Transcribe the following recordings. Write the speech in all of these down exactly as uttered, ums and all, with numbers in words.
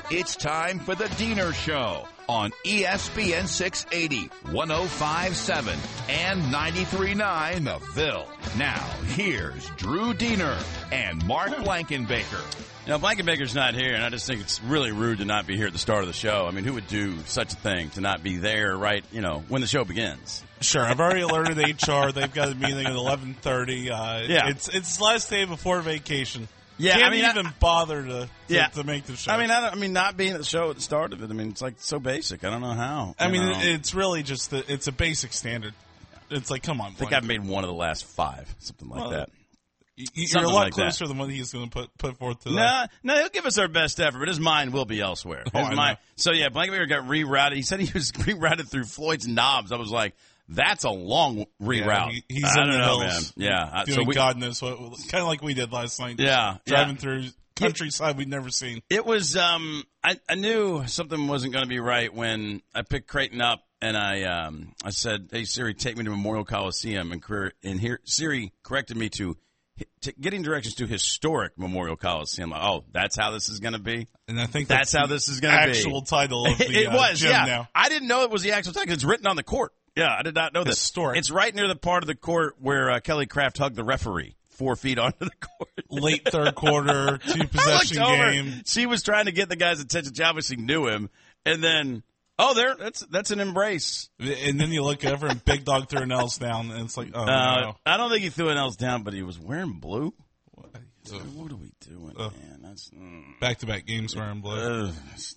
It's time for the Diener Show on E S P N six eighty, one oh five point seven, and ninety-three point nine The Ville. Now, here's Drew Diener and Mark Blankenbaker. You know, Blankenbaker's not here, and I just think it's really rude to not be here at the start of the show. I mean, who would do such a thing to not be there right, you know, when the show begins? Sure, I've already alerted H R. They've got a meeting at eleven thirty. Uh, yeah. It's it's last day before vacation. Yeah, Can't I mean, even I, bother to, to, yeah. to make the show. I mean, I, don't, I mean, not being at the show at the start of it, I mean, it's like so basic. I don't know how. I mean, know. it's really just, the, it's a basic standard. It's like, come on, I think I've made one of the last five, something like well, that. You're Something a lot like closer that. than what he's going to put put forth today. No, no, he'll give us our best effort, but his mind will be elsewhere. Oh, His I mind, know. so, yeah, Blankenbaker got rerouted. He said he was rerouted through Floyd's knobs. I was like, that's a long reroute. Yeah, he, he's I in don't the know, hills. man. Yeah. Doing so we, God knows what. Kind of like we did last night. Yeah. Driving yeah. through countryside we'd never seen. It was, um, I, I knew something wasn't going to be right when I picked Creighton up and I, um, I said, hey, Siri, take me to Memorial Coliseum. And, career, and here, Siri corrected me to, to getting directions to historic Memorial Coliseum. Like, oh, that's how this is going to be? And I think that's, that's how this is going to be. Actual title of the it uh, was, gym yeah. now. I didn't know it was the actual title. It's written on the court. Yeah, I did not know this. Historic. It's right near the part of the court where uh, Kelly Craft hugged the referee four feet onto the court. Late third quarter, two possession I looked over. game. She was trying to get the guy's attention. She obviously knew him. And then, oh, there, that's that's an embrace. And then you look over and Big Dog threw an else down, and it's like, oh, Uh, no. I don't think he threw an else down, but he was wearing blue. Ugh. What are we doing, Ugh. man? That's mm, Back-to-back games wearing blue. ugh.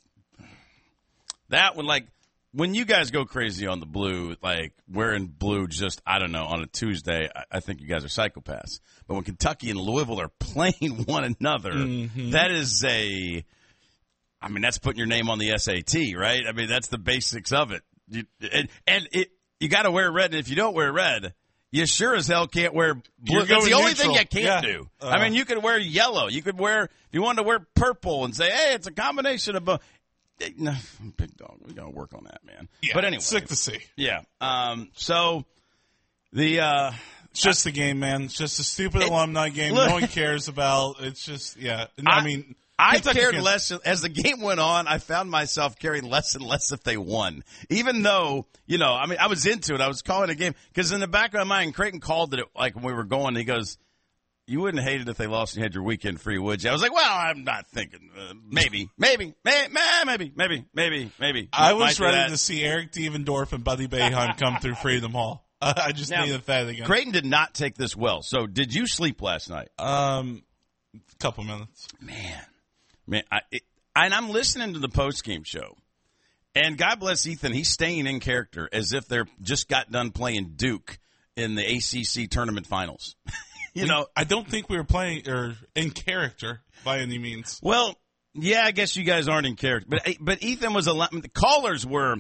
That would, like, when you guys go crazy on the blue, like wearing blue just, I don't know, on a Tuesday, I, I think you guys are psychopaths. But when Kentucky and Louisville are playing one another, Mm-hmm. that is a, I mean, that's putting your name on the S A T, right? I mean, that's the basics of it. You, and and it, you got to wear red, and if you don't wear red, you sure as hell can't wear blue. You're That's the going only thing neutral. you can't Yeah. do. Uh, I mean, you could wear yellow. You could wear, if you wanted to wear purple and say, hey, it's a combination of both. No, Big Dog, we got to work on that, man. Yeah, but anyway. sick to see. Yeah. Um, so, the, uh, It's just a game, man. It's just a stupid It- alumni game look- no one cares about. It's just, yeah. No, I, I- mean, I Kentucky cared fans- less as the game went on. I found myself caring less and less if they won, even though, you know, I mean, I was into it. I was calling a game because in the back of my mind, Creighton called it like when we were going. He goes, "You wouldn't hate it if they lost and you had your weekend free, would you?" I was like, "Well, I'm not thinking. Uh, maybe, maybe, may, may, maybe, maybe, maybe, maybe." I Might was do ready that. to see Eric Devendorf and Buddy Boeheim come through Freedom Hall. Uh, I just Now, needed that again. Creighton did not take this well. So, did you sleep last night? Um, couple minutes. Man, man, I, it, and I'm listening to the post game show, and God bless Ethan, he's staying in character as if they're just got done playing Duke in the A C C tournament finals. you We- know, I don't think we were playing or in character by any means. well, yeah, I guess you guys aren't in character, but but Ethan was a lot. The callers were,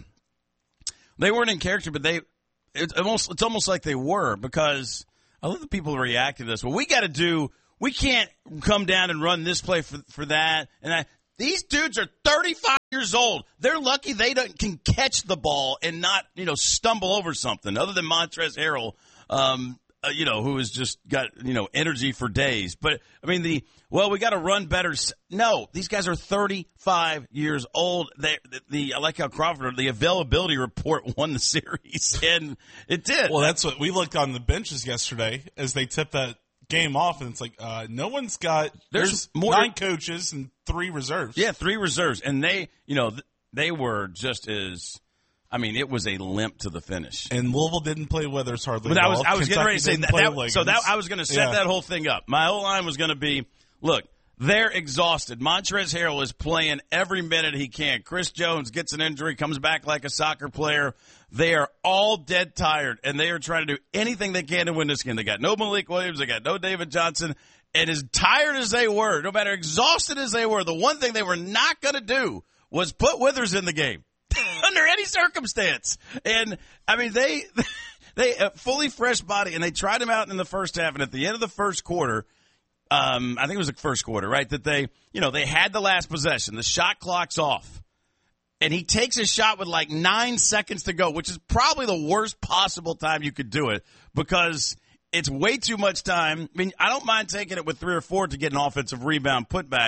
they weren't in character, but they it's almost it's almost like they were because I love the people who react to this. Well, we got to do. We can't come down and run this play for for that and I. These dudes are thirty-five years old. They're lucky they don't, can catch the ball and not, you know, stumble over something. Other than Montrezl Harrell, um, uh, you know, who has just got, you know, energy for days. But I mean, the well, we got to run better. No, these guys are thirty-five years old. They, the, the I like how Crawford, the availability report won the series, and it did. Well, that's what we looked on the benches yesterday as they tipped that game off, and it's like uh, no one's got. There's There's, more- nine coaches and three reserves. Yeah, three reserves, and they, you know, th- they were just as. I mean, it was a limp to the finish. And Louisville didn't play Withers hardly. But at I was, all. I was getting Kentucky ready to say didn't that. play that Liggins. so that I was going to set Yeah. that whole thing up. My whole line was going to be, look, they're exhausted. Montrezl Harrell is playing every minute he can. Chris Jones gets an injury, comes back like a soccer player. They are all dead tired, and they are trying to do anything they can to win this game. They got no Malik Williams. They got no David Johnson. And as tired as they were, no matter exhausted as they were, the one thing they were not going to do was put Withers in the game under any circumstance. And, I mean, they they a fully fresh body, and they tried him out in the first half. And at the end of the first quarter, um, I think it was the first quarter, right, that they, you know, they had the last possession. The shot clock's off. And he takes a shot with like nine seconds to go, which is probably the worst possible time you could do it because it's way too much time. I mean, I don't mind taking it with three or four to get an offensive rebound putback,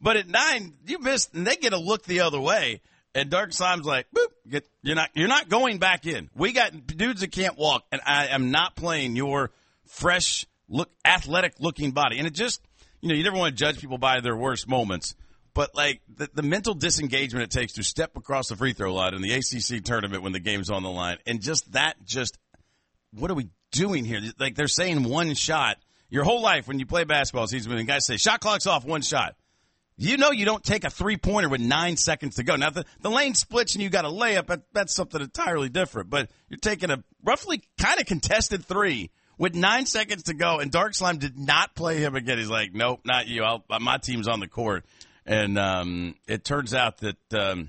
But at nine, you missed, and they get a look the other way. And Dark Slime's like, boop, get, you're not, you're not going back in. We got dudes that can't walk, and I am not playing your fresh, look, athletic looking body. And it just, you know, you never want to judge people by their worst moments, but like the, the mental disengagement it takes to step across the free throw line in the A C C tournament when the game's on the line, and just that, just what are we doing here? Like they're saying one shot. Your whole life when you play basketball season, when guys say shot clock's off, one shot. You know you don't take a three-pointer with nine seconds to go. Now, the, the lane splits and you got a layup, that, that's something entirely different. But you're taking a roughly kind of contested three with nine seconds to go, and Dark Slime did not play him again. He's like, nope, not you. I'll, my team's on the court. And um, it turns out that um,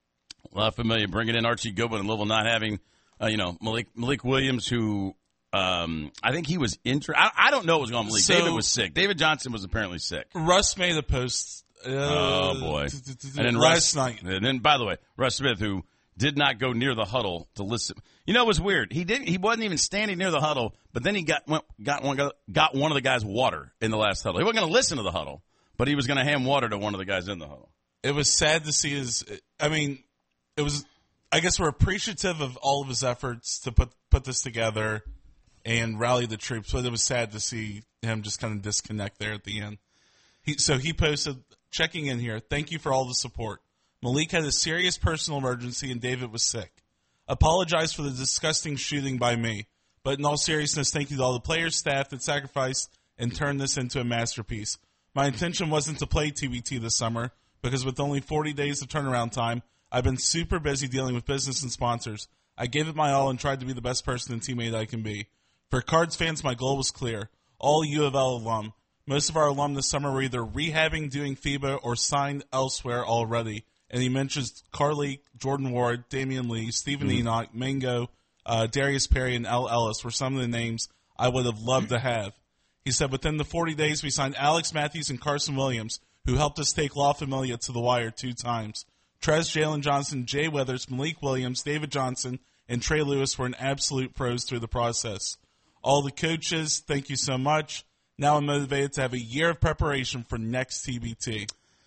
La Familia bringing in Archie Goodwin and Louisville not having, uh, you know, Malik, Malik Williams, who um, I think he was injured. I, I don't know what was going on. Malik. So, David was sick. David Johnson was apparently sick. Russ made a post. Uh, oh, boy. And then last Russ, night. And then, by the way, Russ Smith, who did not go near the huddle to listen. You know, it was weird. He didn't. He wasn't even standing near the huddle, but then he got went, got one got one of the guys water in the last huddle. He wasn't going to listen to the huddle, but he was going to hand water to one of the guys in the huddle. It was sad to see his. I mean, it was. I guess we're appreciative of all of his efforts to put put this together and rally the troops, but it was sad to see him just kind of disconnect there at the end. He, so he posted. Checking in here, thank you for all the support. Malik had a serious personal emergency and David was sick. Apologize for the disgusting shooting by me, but in all seriousness, thank you to all the players, staff that sacrificed and turned this into a masterpiece. My intention wasn't to play T B T this summer because with only forty days of turnaround time, I've been super busy dealing with business and sponsors. I gave it my all and tried to be the best person and teammate I can be. For Cards fans, my goal was clear. All U of L alum. Most of our alum this summer were either rehabbing, doing FIBA, or signed elsewhere already. And he mentions Carly, Jordan Ward, Damian Lee, Stephen mm. Enoch, Mango, uh, Darius Perry, and L. Ellis were some of the names I would have loved to have. He said, within the forty days, we signed Alex Matthews and Carson Williams, who helped us take La Familia to the wire two times. Trez, Jalen Johnson, Jay Weathers, Malik Williams, David Johnson, and Trey Lewis were an absolute pros through the process. All the coaches, thank you so much. Now I'm motivated to have a year of preparation for next T B T.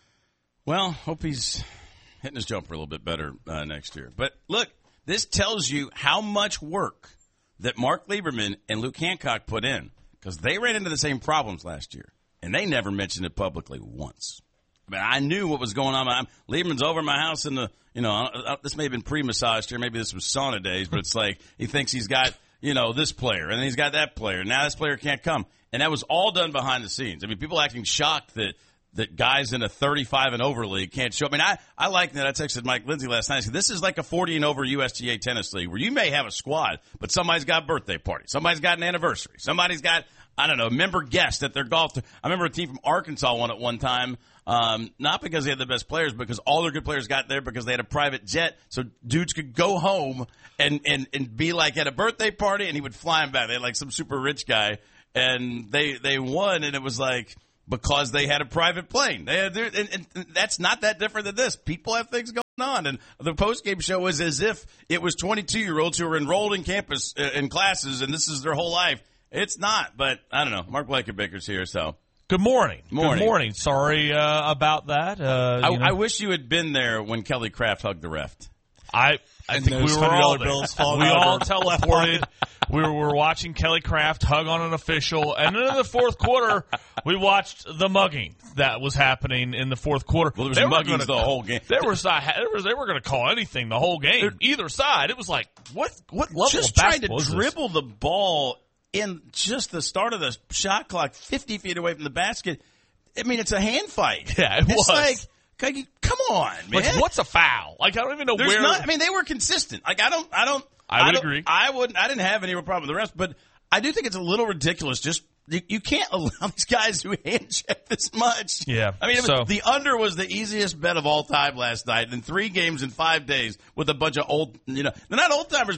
Well, hope he's hitting his jumper a little bit better uh, next year. But look, this tells you how much work that Mark Lieberman and Luke Hancock put in, because they ran into the same problems last year, and they never mentioned it publicly once. I mean, I knew what was going on. I'm, Lieberman's over at my house in the, you know, uh, this may have been pre-massaged here. Maybe this was sauna days, but it's like he thinks he's got, you know, this player, and then he's got that player. Now this player can't come. And that was all done behind the scenes. I mean, people acting shocked that, that guys in a thirty-five and over league can't show up. I mean, I, I like that. I texted Mike Lindsay last night. I said, this is like a forty and over U S G A tennis league where you may have a squad, but somebody's got a birthday party. Somebody's got an anniversary. Somebody's got, I don't know, a member guest at their golf. T- I remember a team from Arkansas won at one time, um, not because they had the best players, because all their good players got there because they had a private jet, so dudes could go home and, and, and be like at a birthday party, and he would fly them back. They had like some super rich guy. And they, they won, and it was like because they had a private plane. They had, and, and that's not that different than this. People have things going on, and the post-game show was as if it was twenty-two-year-olds who were enrolled in campus uh, in classes, and this is their whole life. It's not, but I don't know. Mark Blankenbaker's here, so. Good morning. morning. Good morning. Sorry uh, about that. Uh, I, you know. I wish you had been there when Kelly Craft hugged the ref. I I and think we were all there. Bills We all teleported. We were, were watching Kelly Craft hug on an official, and then in the fourth quarter, we watched the mugging that was happening in the fourth quarter. Well, there was muggings the whole game. There was, there was they were going to call anything the whole game, They're, either side. It was like what what level just of basketball trying to dribble the ball in just the start of the shot clock, fifty feet away from the basket. I mean, it's a hand fight. Yeah, it it's was. Like, come on, man. Like, what's a foul? Like, I don't even know There's where. Not, I mean, they were consistent. Like, I don't, I don't. I would I agree. I wouldn't. I didn't have any problem with the rest, but I do think it's a little ridiculous. Just you, you can't allow these guys who hand check this much. Yeah. I mean, it was, so. the under was the easiest bet of all time last night. In three games in five days with a bunch of old, you know, they're not old timers, but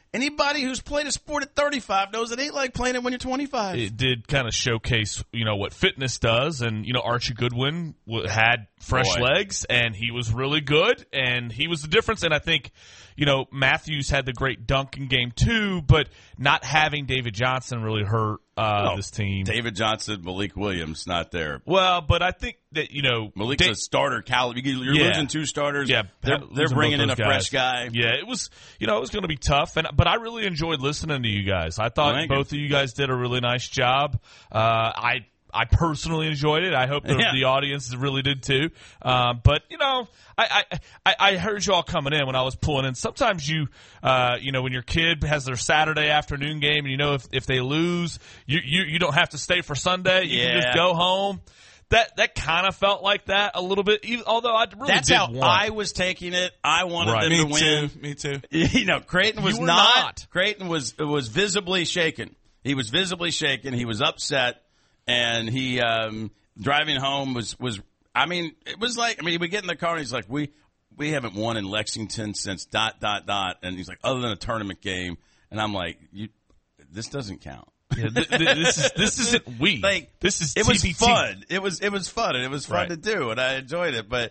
anybody who's played a sport at thirty-five knows it ain't like playing it when you're twenty-five. It did kind of showcase, you know, what fitness does. And, you know, Archie Goodwin w- had fresh Boy. legs, and he was really good, and he was the difference. And I think, you know, Matthews had the great dunk in game two, but not having David Johnson really hurt uh, Oh, this team. David Johnson, Malik Williams, not there. Well, but I think that, you know, Malik's Da- a starter caliber. You're Yeah. losing two starters. Yeah, they're, losing they're both bringing in a those fresh guys. guy. Yeah, it was, you know, it was going to be tough, and but I really enjoyed listening to you guys. I thought Thank both you. of you guys did a really nice job. Uh, I I personally enjoyed it. I hope the, Yeah. the audience really did too. Um, but you know, I, I I heard you all coming in when I was pulling in. Sometimes you, uh, you know, when your kid has their Saturday afternoon game, and you know if if they lose, you you, you don't have to stay for Sunday. You Yeah. can just go home. That that kind of felt like that a little bit. Even, although I really That's did how want. I was taking it. I wanted Right. them Me to win. too. Me too. You know, Creighton was You were not, not. Creighton was was visibly shaken. He was visibly shaken. He was upset, and he um, driving home was was. I mean, it was like I mean, we get in the car and he's like, we we haven't won in Lexington since dot dot dot, and he's like, other than a tournament game, and I'm like, you, this doesn't count. Yeah, th- th- this is this isn't we. Like this is it was T B T. fun. It was it was fun and it was fun Right. to do and I enjoyed it. But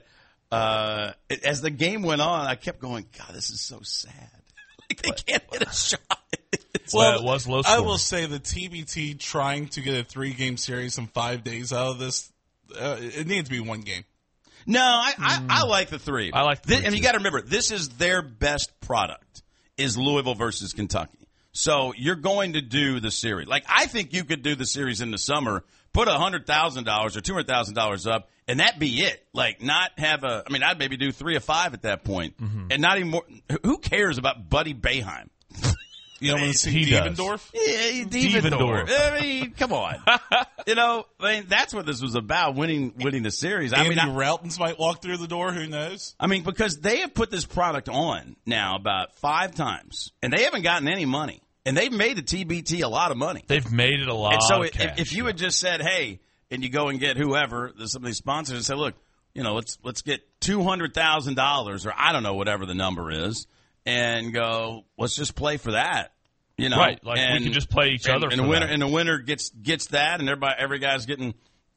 uh, it, as the game went on, I kept going, God, this is so sad. Like they can't hit a shot. It's Well, it was low I scoring. will say the T B T trying to get a three-game series in five days out of this, uh, it needs to be one game. No, I, I, I like the three. I like the This, three, and you too. got to remember, this is their best product. Is Louisville versus Kentucky. So you're going to do the series. Like I think you could do the series in the summer, put a hundred thousand dollars or two hundred thousand dollars up, and that be it. Like not have a. I mean, I'd maybe do three or five at that point, Mm-hmm. and not even more. Who cares about Buddy Boeheim? You don't want to see He does. Devendorf? Yeah, Devendorf. I mean, come on. You know, I mean, that's what this was about: winning, winning the series. I Andy mean, I, Reltons might walk through the door. Who knows? I mean, because they have put this product on now about five times, and they haven't gotten any money, and they've made the T B T a lot of money. They've made it a lot. And so, of if, cash. if you had just said, "Hey," and you go and get whoever, some of these sponsors, and say, "Look, you know, let's let's get two hundred thousand dollars, or I don't know, whatever the number is," and go, "Let's just play for that." You know, Right, like we and, can just play each and, other and for the winner that. and the winner gets gets that, and everybody every guy's getting,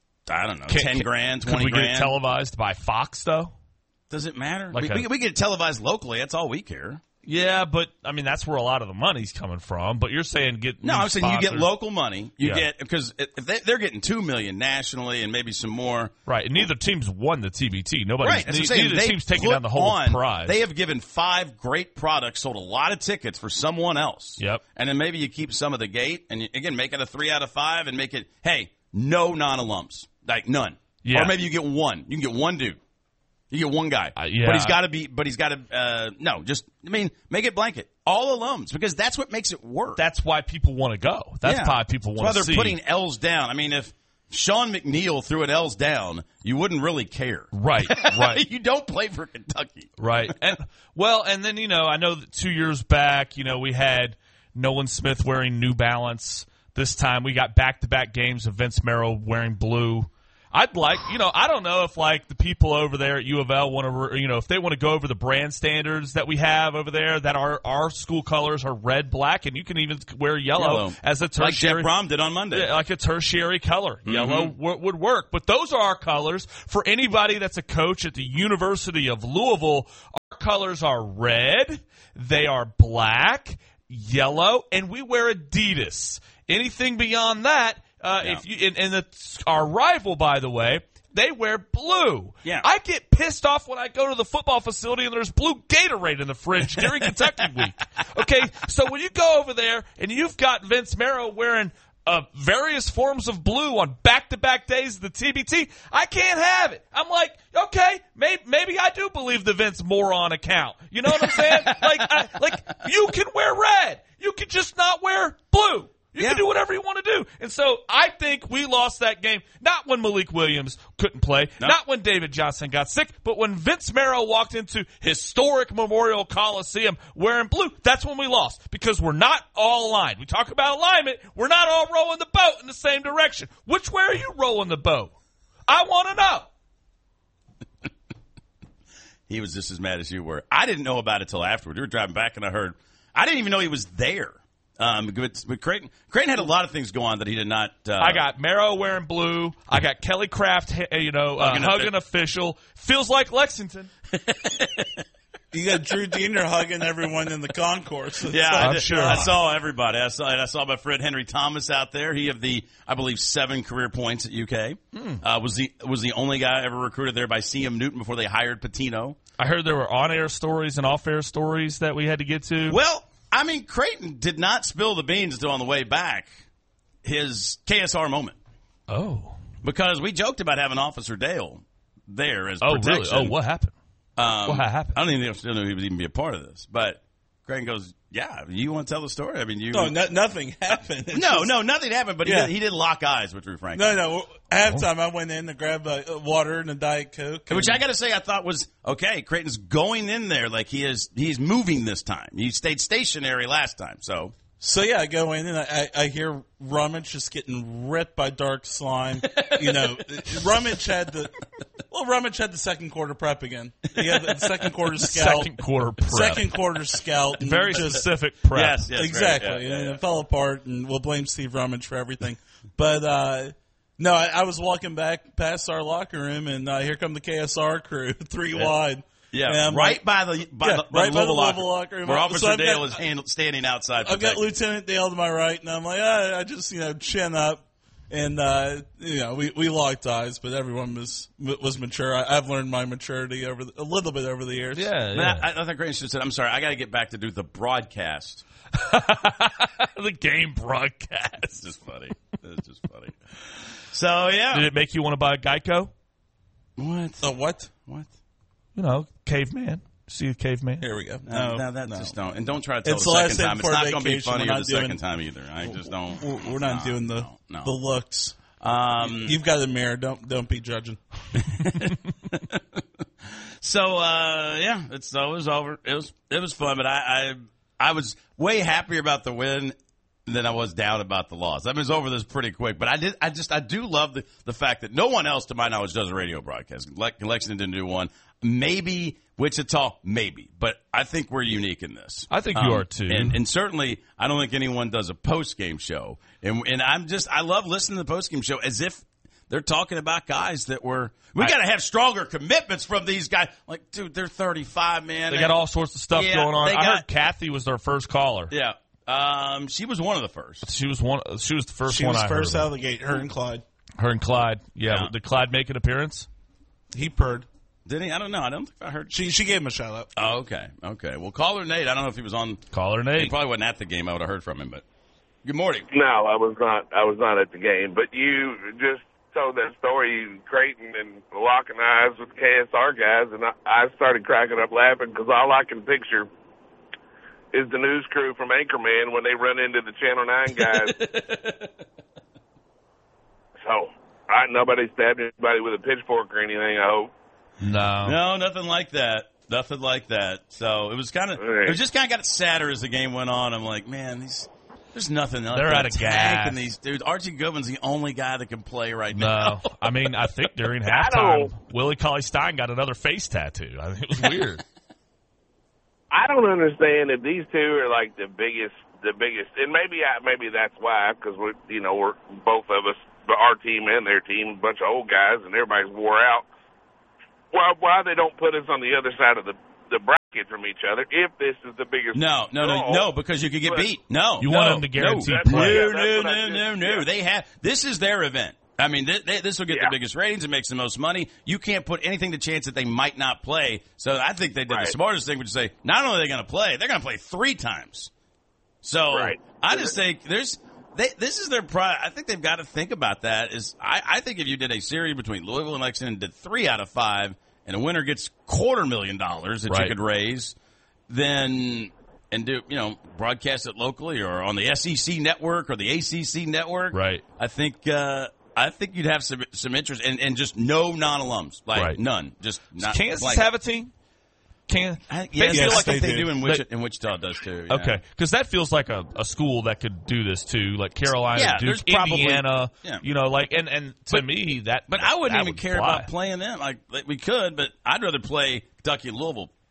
I don't know, Can- ten can- grand, could twenty we grand. get it televised by Fox though? Does it matter? Like we, a- we, we get it televised locally. That's all we care. Yeah, but I mean that's where a lot of the money's coming from. But you're saying get No, new I'm saying you get sponsors. local money. You Yeah. get because if they, they're getting two million nationally and maybe some more. Right, and neither team's won the T B T. Nobody's Right, that's what I'm neither saying. They team's taking put down the whole on, prize. They have given five great products, sold a lot of tickets for someone else. Yep. And then maybe you keep some of the gate, and you, again make it a three out of five, and make it hey no non-alums, like none. Yeah. Or maybe you get one. You can get one dude. You get one guy. Uh, yeah. But he's got to be. But he's got to. Uh, no, just I mean, make it blanket all alums because that's what makes it work. That's why people want to go. That's Yeah. why people That's want why to they're see. putting L's down. I mean, if Sean McNeil threw an L's down, you wouldn't really care. Right, right. You don't play for Kentucky. Right. And well, and then, you know, I know that two years back, you know, we had Nolan Smith wearing New Balance. This time we got back-to-back games of Vince Merrill wearing blue. I'd like, you know, I don't know if like the people over there at U of L want to, you know, if they want to go over the brand standards that we have over there, that our our school colors are red, black, and you can even wear yellow, Yellow. as a Like Jeff tertiary. Brom did on Monday. Yeah, like a tertiary color. Yellow w- would work. But those are our colors. For anybody that's a coach at the University of Louisville, our colors are red, they are black, yellow, and we wear Adidas. Anything beyond that, uh, Yeah. if you and, and the, our rival, by the way, they wear blue. Yeah. I get pissed off when I go to the football facility and there's blue Gatorade in the fridge during Kentucky week. Okay, so when you go over there and you've got Vince Merrill wearing uh, various forms of blue on back-to-back days of the T B T, I can't have it. I'm like, okay, maybe, maybe I do believe the Vince moron account. You know what I'm saying? like, I, like you can wear red. You can just not wear blue. You Yeah. can do whatever you want to do. And so I think we lost that game, not when Malik Williams couldn't play, No. not when David Johnson got sick, but when Vince Merrill walked into historic Memorial Coliseum wearing blue. That's when we lost, because we're not all aligned. We talk about alignment. We're not all rowing the boat in the same direction. Which way are you rowing the boat? I want to know. He was just as mad as you were. I didn't know about it till afterward. We were driving back, and I heard I didn't even know he was there. Um, but, but Creighton, Creighton had a lot of things go on that he did not. Uh, I got Marrow wearing blue. I got Kelly Craft, you know, uh, Hugging hugging official. Feels like Lexington. You got Drew Diener hugging everyone in the concourse. It's Yeah, like- I, I'm did, sure. I saw everybody. I saw I saw my friend Henry Thomas out there. He had the, I believe, seven career points at U K. Hmm. Uh, was the was the only guy ever recruited there by C M Newton before they hired Patino. I heard there were on-air stories and off-air stories that we had to get to. Well, I mean, Creighton did not spill the beans until on the way back. His K S R moment, Oh. because we joked about having Officer Dale there as Oh, really? protection. Oh, what happened? Um, What happened? I don't even still know he would even be a part of this. But Creighton goes, "Yeah, you want to tell the story? I mean, you." No, no, nothing happened. It's no, just- no, nothing happened. But Yeah. he, he did lock eyes with Drew Frank. No, no. Halftime, I went in to grab a, a water and a Diet Coke. Which and- I got to say, I thought was okay. Creighton's going in there like he is. He's moving this time. He stayed stationary last time, so So, yeah, I go in and I, I hear Rummage just getting ripped by Dark Slime. You know, Rummage had the well, Rummage had the second quarter prep again. He had the second quarter scout. Second quarter prep. Second quarter scout. and Very just- specific prep. yes, yes, exactly. right, yeah, yeah, and yeah. it fell apart, and we'll blame Steve Rummage for everything. But uh, no, I, I was walking back past our locker room, and uh, here come the K S R crew, three wide. Yeah, And I'm right like- by the by Yeah, the, by right the by the Louisville locker, Louisville locker room. where So Officer I've Dale got- is hand, standing outside. I've got protecting. Lieutenant Dale to my right, and I'm like, ah, I just you know chin up, and uh, you know we, we locked eyes, but everyone was was mature. I, I've learned my maturity over the, a little bit over the years. Yeah, But yeah. I, I think Creighton should have said, "I'm sorry, I got to get back to do the broadcast." The game broadcast. It's just funny. It's just funny. So yeah, Did it make you want to buy a Geico? what? Oh, what? What? You know, caveman. See a caveman? Here we go. No, No, no, that no. just don't. And don't try to tell It's the the last second day time. It's before not going to be vacation. We're funnier the not doing- second time either. I just don't. We're, we're not no, doing the no, no. the looks. Um, You've got a mirror. Don't don't be judging. so uh, yeah, it's so it was over. It was it was fun, but I, I I was way happier about the win than I was down about the loss. I mean, it was over this pretty quick, but I did I just I do love the the fact that no one else, to my knowledge, does a radio broadcast. Le- Lexington didn't do one. Maybe Wichita, maybe, but I think we're unique in this. I think you are, too. And, and certainly, I don't think anyone does a post game show. And and I'm just I love listening to the post game show as if they're talking about guys that were. We got to have stronger commitments from these guys. Like, dude, they're thirty-five, man. They got all sorts of stuff Yeah, going on. they I got- heard Kathy was their first caller. Yeah. Um, she was one of the first. She was one. She was the first She one was I first heard. out of. of the gate. Her and Clyde. Her and Clyde. Yeah. Yeah. Did Clyde make an appearance? He purred. Did he? I don't know. I don't think I heard. She she gave him a shout out. Oh, okay. Okay. Well, caller Nate. I don't know if he was on. Caller He Nate. probably wasn't at the game. I would have heard from him. But good morning. No, I was not. I was not at the game. But you just told that story, Creighton and locking eyes with K S R guys, and I, I started cracking up laughing because all I can picture is the news crew from Anchorman when they run into the Channel Nine guys. So, I, nobody stabbed anybody with a pitchfork or anything. I hope. No. No, nothing like that. Nothing like that. So it was kind of. It was just kind of got sadder as the game went on. I'm like, man, these. There's nothing. They're out of gas. And these dudes. Archie Goodwin's the only guy that can play right now. No. I mean, I think during I halftime, don't- Willie Cauley-Stein got another face tattoo. I mean, it was weird. I don't understand if these two are like the biggest, the biggest, and maybe I, maybe that's why, because we're, you know, we're both of us, our team and their team, a bunch of old guys, and everybody's wore out. Why, why they don't put us on the other side of the the bracket from each other if this is the biggest? No, no, no, draw? no, because you could get But- beat. No, You no, want them to guarantee no, play. No, That's no, what I no, no, just- no. yeah. They have. This is their event. I mean, th- th- this will get Yeah. the biggest ratings. It makes the most money. You can't put anything to chance that they might not play. So I think they did Right. the smartest thing, which is say, not only are they going to play, they're going to play three times. So Right. I just think there's. They, this is their pride. I think they've got to think about that. Is I, I think if you did a series between Louisville and Lexington and did three out of five, and a winner gets quarter million dollars that Right. you could raise, then and do you know broadcast it locally or on the S E C network or the A C C network, Right. I think uh, I think you'd have some some interest and, and just no non-alums, like Right. none, just not. Does Kansas blank. have a team? Can I, they yeah, I feel feel Yes, like they they do. do in Wichita, in Wichita does too. Yeah. Okay, because that feels like a, a school that could do this too, like Carolina, Yeah, Duke, there's probably- Indiana. yeah. You know, like and and to But- me that. But I wouldn't that even would care fly. about playing them. Like, like we could, but I'd rather play Kentucky and Louisville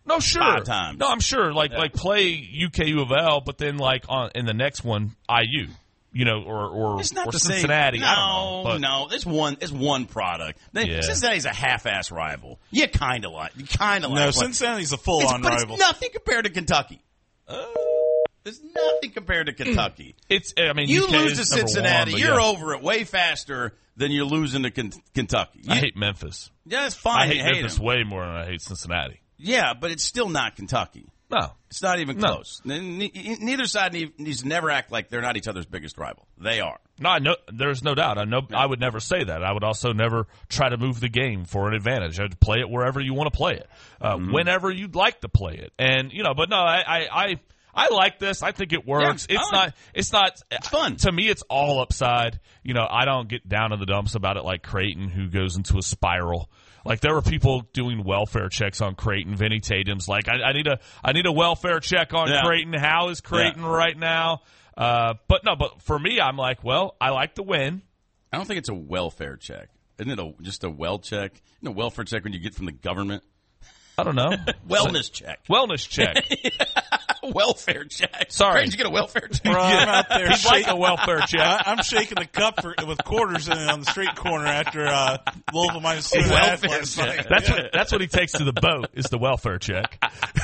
No, sure. Five times. No, I'm sure. Like, Yeah. like play U K U of L, but then like on in the next one, I U. You know, or or, It's not or the Cincinnati. Same. I No, don't know. But no. It's one. It's one product. They, Yeah. Cincinnati's a half-ass rival. You kind of like. You kind of like. No, what- Cincinnati's a it's, full-on but rival. It's nothing compared to Kentucky. There's nothing compared to Kentucky. It's. I mean, You U K lose to is number Cincinnati, one, but you're yeah. over it way faster than you're losing to Ken- Kentucky. I You- hate Memphis. yeah, it's fine. I hate you hate Memphis them. way more than I hate Cincinnati. Yeah, but it's still not Kentucky. No. It's not even No. close. N- n- Neither side ne- needs to never act like they're not each other's biggest rival. They are. No, I know, there's no doubt. I know. I would never say that. I would also never try to move the game for an advantage. I'd play it wherever you want to play it, uh, Mm-hmm. whenever you'd like to play it. And you know, but no, I, I, I, I like this. I think it works. Yeah, it's I like not. It's not. It's fun. To me. It's all upside. You know, I don't get down in the dumps about it like Creighton, who goes into a spiral. Like there were people doing welfare checks on Creighton. Vinny Tatum's like, I, I need a, I need a welfare check on Yeah. Creighton. How is Creighton Yeah. right now? Uh, but no, but for me, I'm like, well, I like the win. I don't think it's a welfare check. Isn't it a, just a well check? Isn't a welfare check when you get from the government? I don't know. Wellness check. Wellness check. welfare check. Sorry. Did you get a welfare check? Bro, I'm out there He'd like shaking. a welfare check. I, I'm shaking the cup for, with quarters in it on the street corner after uh, Louisville minus two and a half Welfare last check. night. That's what that's what he takes to the boat is the welfare check.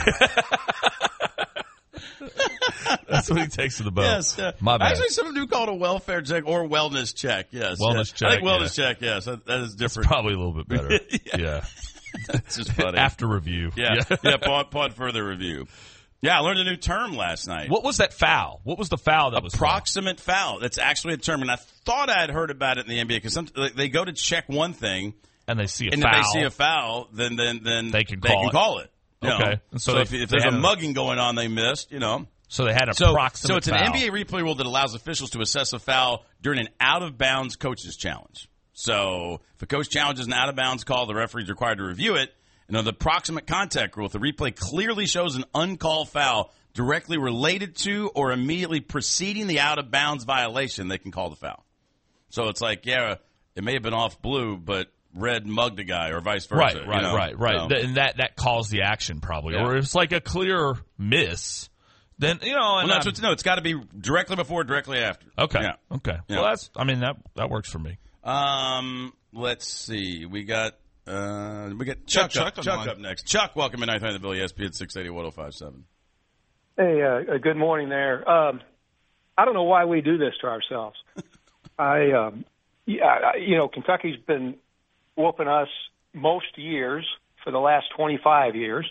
That's what he takes to the boat. Yes. Uh, My bad. Actually, some do call it a welfare check or wellness check. Yes. Wellness yes. check, I think wellness yeah. check. Yes, that, that is different. Probably a little bit better. yeah. It's just funny. After review. yeah. Yeah. Pod, pod further review. Yeah, I learned a new term last night. What was that foul? What was the foul that was Approximate foul. That's actually a term, and I thought I had heard about it in the N B A because they go to check one thing, and they see a and foul. if they see a foul, then then then They can call it. call it. you Okay. know. And so So, they- if, if they there's a had a- mugging going on, they missed. You know. So they had a So, approximate so it's an foul. N B A replay rule that allows officials to assess a foul during an out-of-bounds coach's challenge. So if a coach challenges an out-of-bounds call, the referee is required to review it. And under the proximate contact rule, if the replay clearly shows an uncalled foul directly related to or immediately preceding the out-of-bounds violation, they can call the foul. So it's like, yeah, it may have been off blue, but red mugged a guy or vice versa. Right, you right, know? right, right. So- Th- And that, that caused the action probably. Yeah. Or if it's like a clear miss, then, you know. well, And no, it's, I'm- it's- no, it's got to be directly before, directly after. okay. Yeah. Okay. Yeah. Well, that's, I mean, that, that works for me. Um, let's see. We got uh, we got Chuck, Chuck up, on Chuck line. up next. Chuck, welcome to ninth hundred the Bill, E S P N six eighty, ten fifty-seven. Hey, uh, uh, good morning there. Um, I don't know why we do this to ourselves. I, um, yeah, I- you know, Kentucky's been whooping us most years for the last twenty-five years,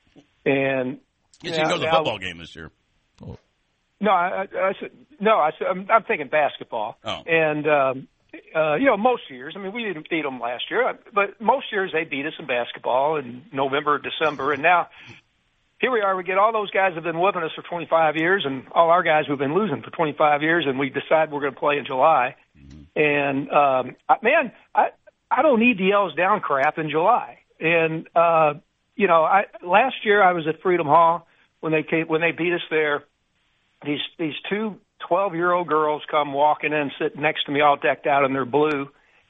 and You should go to the now- football game this year. No, I, I, I said no. I said I'm, I'm thinking basketball. Oh. And um, uh, you know, most years. I mean, we didn't beat them last year, but most years they beat us in basketball in November, December, and now here we are. We get all those guys who've been whipping us for twenty-five years, and all our guys who've been losing for twenty-five years, and we decide we're going to play in July. Mm-hmm. And um, I, man, I I don't need the L's down crap in July. And uh, you know, I last year I was at Freedom Hall when they came, when they beat us there. These these two twelve-year-old girls come walking in, sit next to me, all decked out in their blue,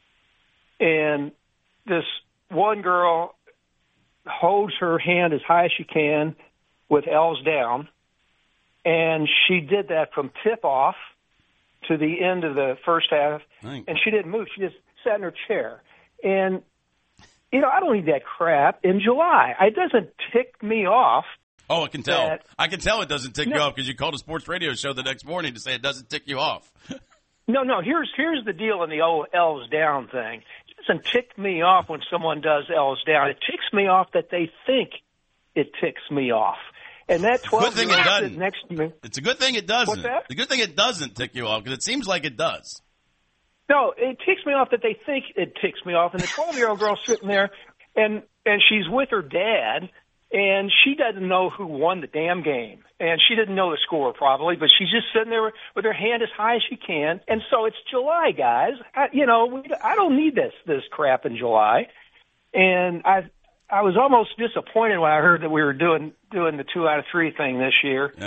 and this one girl holds her hand as high as she can with L's down, and she did that from tip-off to the end of the first half, Thanks. and she didn't move. She just sat in her chair. And, you know, I don't need that crap in July. It doesn't tick me off. Oh, I can tell. That- I can tell it doesn't tick No. you off because you called a sports radio show the next morning to say it doesn't tick you off. No, no. Here's here's the deal in the old L's down thing. It doesn't tick me off when someone does L's down. It ticks me off that they think it ticks me off. And that Good thing it twelve-year-old doesn't. sitting next to me. It's a good thing it doesn't. What's that? The good thing it doesn't tick you off because it seems like it does. No, it ticks me off that they think it ticks me off. And the twelve-year-old girl's sitting there, and and she's with her dad, and she doesn't know who won the damn game. And she didn't know the score probably, but she's just sitting there with her hand as high as she can. And so it's July, guys. I, you know, we, I don't need this this crap in July. And I I was almost disappointed when I heard that we were doing doing the two out of three thing this year. Yeah.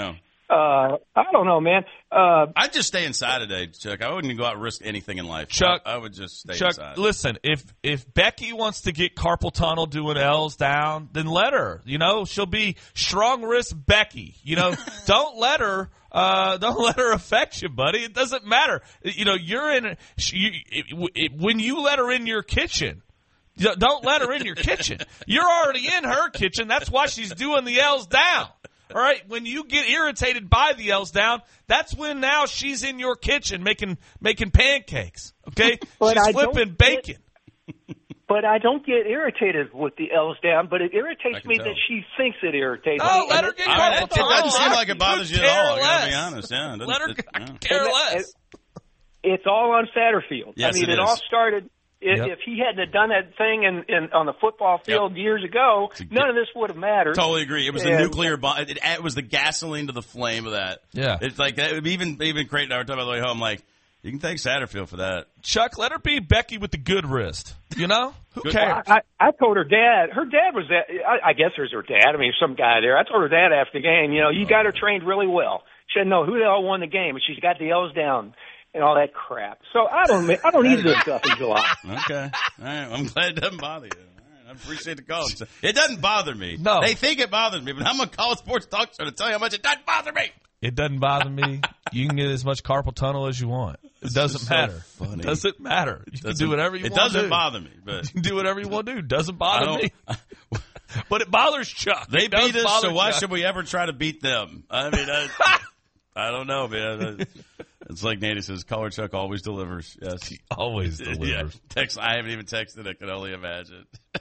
Uh, I don't know, man. Uh, I'd just stay inside today, Chuck. I wouldn't go out and risk anything in life. Chuck, I, I would just stay Chuck, inside. listen, if if Becky wants to get carpal tunnel doing L's down, then let her. You know, she'll be strong wrist Becky. You know, don't let her. Uh, don't let her affect you, buddy. It doesn't matter. You know, you're in. You, it, it, when you let her in your kitchen. Don't let her in your kitchen. You're already in her kitchen. That's why she's doing the L's down. All right? When you get irritated by the L's down, that's when now she's in your kitchen making making pancakes. Okay? But she's I flipping don't bacon. Get, but I don't get irritated with the L's down, but it irritates me tell. that she thinks it irritates Oh, me. let And her it- get I mean, carpal it, it tunnel. doesn't seem I like it bothers you could at all. I care gotta be less. honest. Yeah, it doesn't- Let her it- yeah. care And less. it- It's all on Satterfield. Yes, I mean, it it, is. all started. If, Yep. if he hadn't have done that thing in, in on the football field years ago, none of this would have mattered. Totally agree. It was the And- nuclear bomb. It, it was the gasoline to the flame of that. Yeah. It's like that. Even even Creighton and I were talking about the way home. Like, you can thank Satterfield for that. Chuck, let her be Becky with the good wrist. You know? Who Good- cares? I, I told her dad. Her dad was that. I, I guess there's her dad. I mean, some guy there. I told her dad after the game. You know, you got her trained really well. She didn't know who the hell won the game, but she's got the L's down and all that crap. So I don't. I don't need this stuff in July. Okay. All right. I'm glad it doesn't bother you. All right. I appreciate the call. It doesn't bother me. No. They think it bothers me, but I'm going to call a sports talk show to tell you how much it doesn't bother me. It doesn't bother me. You can get as much carpal tunnel as you want. It doesn't just so matter. funny. It doesn't matter. You can Doesn't- do whatever you it want to do. doesn't bother me, but You can do whatever you want to do. It doesn't I bother don't. me. But it bothers Chuck. They It does beat us, bother so why Chuck. should we ever try to beat them? I mean, I, I don't know, man. It's like Nanny says, caller Chuck always delivers. Yes. Always Yeah. delivers. Text. I haven't even texted. I can only imagine.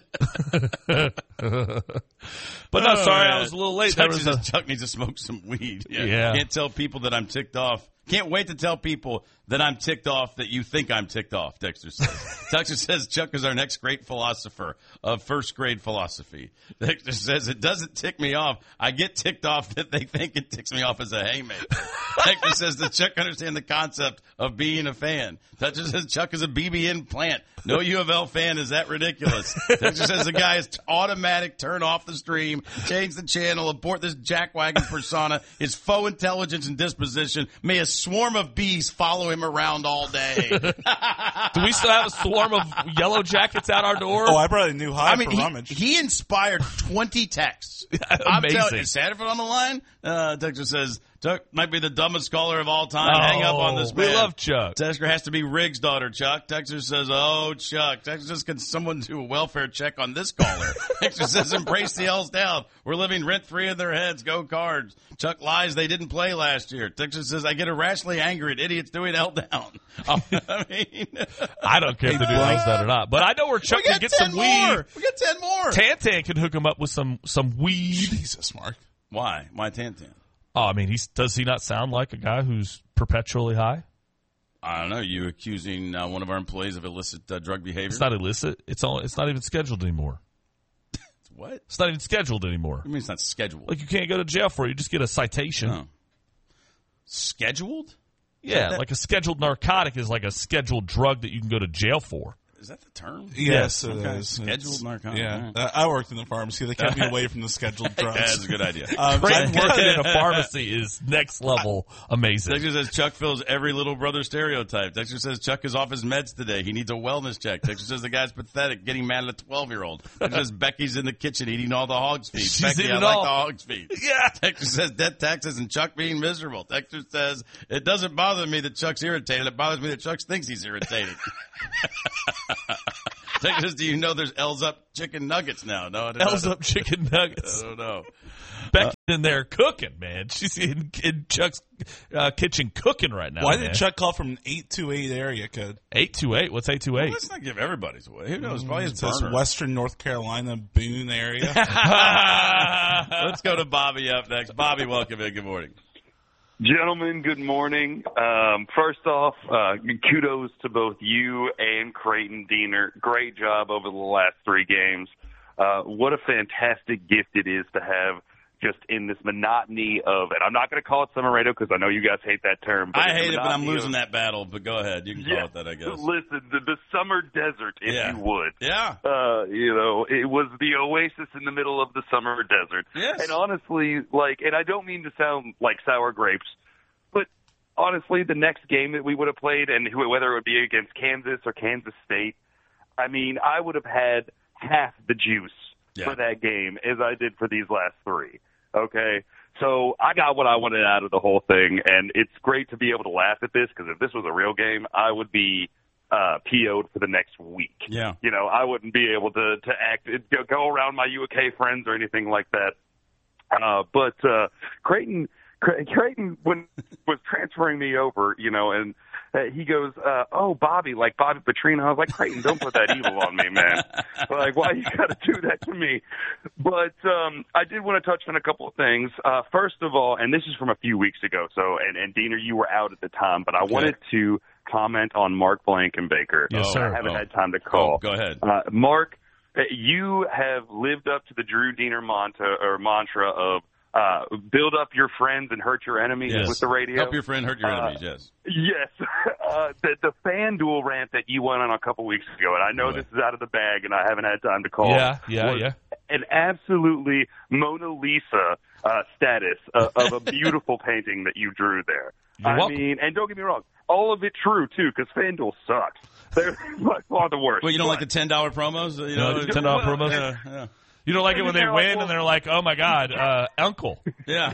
But no, Oh, sorry, man. I was a little late. Chuck, There was says a, Chuck needs to smoke some weed. Yeah. Yeah. Can't tell people that I'm ticked off. Can't wait to tell people that I'm ticked off that you think I'm ticked off, Dexter says. Dexter says Chuck is our next great philosopher of first grade philosophy. Dexter says it doesn't tick me off. I get ticked off that they think it ticks me off as a haymaker. Dexter says does Chuck understand the concept of being a fan? Dexter says Chuck is a B B N plant. No U of L fan is that ridiculous. Dexter says the guy is automatic, turn off the stream, change the channel, abort this jackwagon persona, his faux intelligence and disposition. May a swarm of bees follow him around all day. do we still have a swarm of yellow jackets out our door? Oh, I brought a new high I mean, for he, rummage. he inspired twenty texts. I'm Amazing. telling you, is Satterfield on the line? Uh, Dexter says, Chuck might be the dumbest caller of all time. Hang up on this Oh, we man. love Chuck. Dexter has to be Riggs' daughter, Chuck. Dexter says, oh, Chuck. Dexter says, can someone do a welfare check on this caller? Dexter says, embrace the L's down. We're living rent-free in their heads. Go Cards. Chuck lies. They didn't play last year. Dexter says, I get irrationally angry at idiots doing L down. Oh, I mean, I don't care if they do L's down or not. But I know where Chuck we can got get ten some more. weed. We got ten more. Tantan can hook him up with some, some weed. Jesus, Mark. Why? Why Tantan? Oh, I mean, he's, does he not sound like a guy who's perpetually high? I don't know. You accusing uh, one of our employees of illicit uh, drug behavior? It's not illicit. It's all. It's not even scheduled anymore. What? It's not even scheduled anymore. I mean, it's not scheduled. Like you can't go to jail for it. You just get a citation. No. Scheduled? Yeah, that- like a scheduled narcotic is like a scheduled drug that you can go to jail for. Is that the term? Yes, it Okay. is. Scheduled It's- narcotic. Yeah, All Uh, I worked in the pharmacy. They kept me away from the scheduled drugs. That's a good idea. Um, Creighton I- working in a pharmacy is next level amazing. Dexter says Chuck fills every little brother stereotype. Dexter says Chuck is off his meds today. He needs a wellness check. Dexter says the guy's pathetic, getting mad at a twelve-year-old. Dexter says Becky's in the kitchen eating all the hog's feet. She's Becky, eating I like all. the hog's feet. Yeah. Dexter says death taxes and Chuck being miserable. Dexter says it doesn't bother me that Chuck's irritated. It bothers me that Chuck thinks he's irritated. Dexter says, do you know there's L's up chicken nuggets now? No, I didn't L's know. up chicken nuggets. I don't know. Becky's in there cooking, man. She's in, in Chuck's uh, kitchen cooking right now. Why man. did Chuck call from an eight two eight area code? eight two eight? What's eight two eight? Let's not give everybody's away. Who knows? Probably It his says burner. Western North Carolina, Boone area. Let's go to Bobby up next. Bobby, welcome in. Good morning. Gentlemen, good morning. Um, first off, uh, kudos to both you and Creighton Diener. Great job over the last three games. Uh, what a fantastic gift it is to have just in this monotony of, and I'm not going to call it summer radio because I know you guys hate that term. But I hate it, but I'm losing of, that battle. But go ahead, you can call yeah, it that, I guess. Listen, the, the summer desert, if yeah. you would. Yeah. Uh, you know, it was the oasis in the middle of the summer desert. Yes. And honestly, like, and I don't mean to sound like sour grapes, but honestly, the next game that we would have played, and whether it would be against Kansas or Kansas State, I mean, I would have had half the juice yeah. for that game as I did for these last three. Okay, so I got what I wanted out of the whole thing, and it's great to be able to laugh at this because if this was a real game, I would be uh, P O'd for the next week. Yeah, you know, I wouldn't be able to to act go around my U of K friends or anything like that. Uh, but uh, Creighton, Creighton, when was transferring me over, you know, and uh, he goes, uh, "Oh, Bobby, like Bobby Petrino." I was like, "Creighton, don't put that evil on me, man. Like, why you got to do that to me?" But um, I did want to touch on a couple of things. Uh, first of all, and this is from a few weeks ago. So, and, and Diener, you were out at the time, but I okay. wanted to comment on Mark Blankenbaker. Yes, sir. I haven't oh. had time to call. Oh, go ahead, uh, Mark. You have lived up to the Drew Diener mantra, or mantra of uh, build up your friends and hurt your enemies yes. with the radio. Help your friend, hurt your uh, enemies, yes. Yes. Uh, the, the FanDuel rant that you went on a couple weeks ago, and I know right. this is out of the bag and I haven't had time to call. Yeah, yeah, yeah. An absolutely Mona Lisa uh, status uh, of a beautiful painting that you drew there. You're I welcome. mean, and don't get me wrong, all of it true, too, because FanDuel sucks. They're by far the worst. Well, you don't but, like the ten dollar promos? You know, no, ten dollar well, promos? Yeah, yeah. You don't like it when they win and they're like, oh, my God, uh, uncle. Yeah.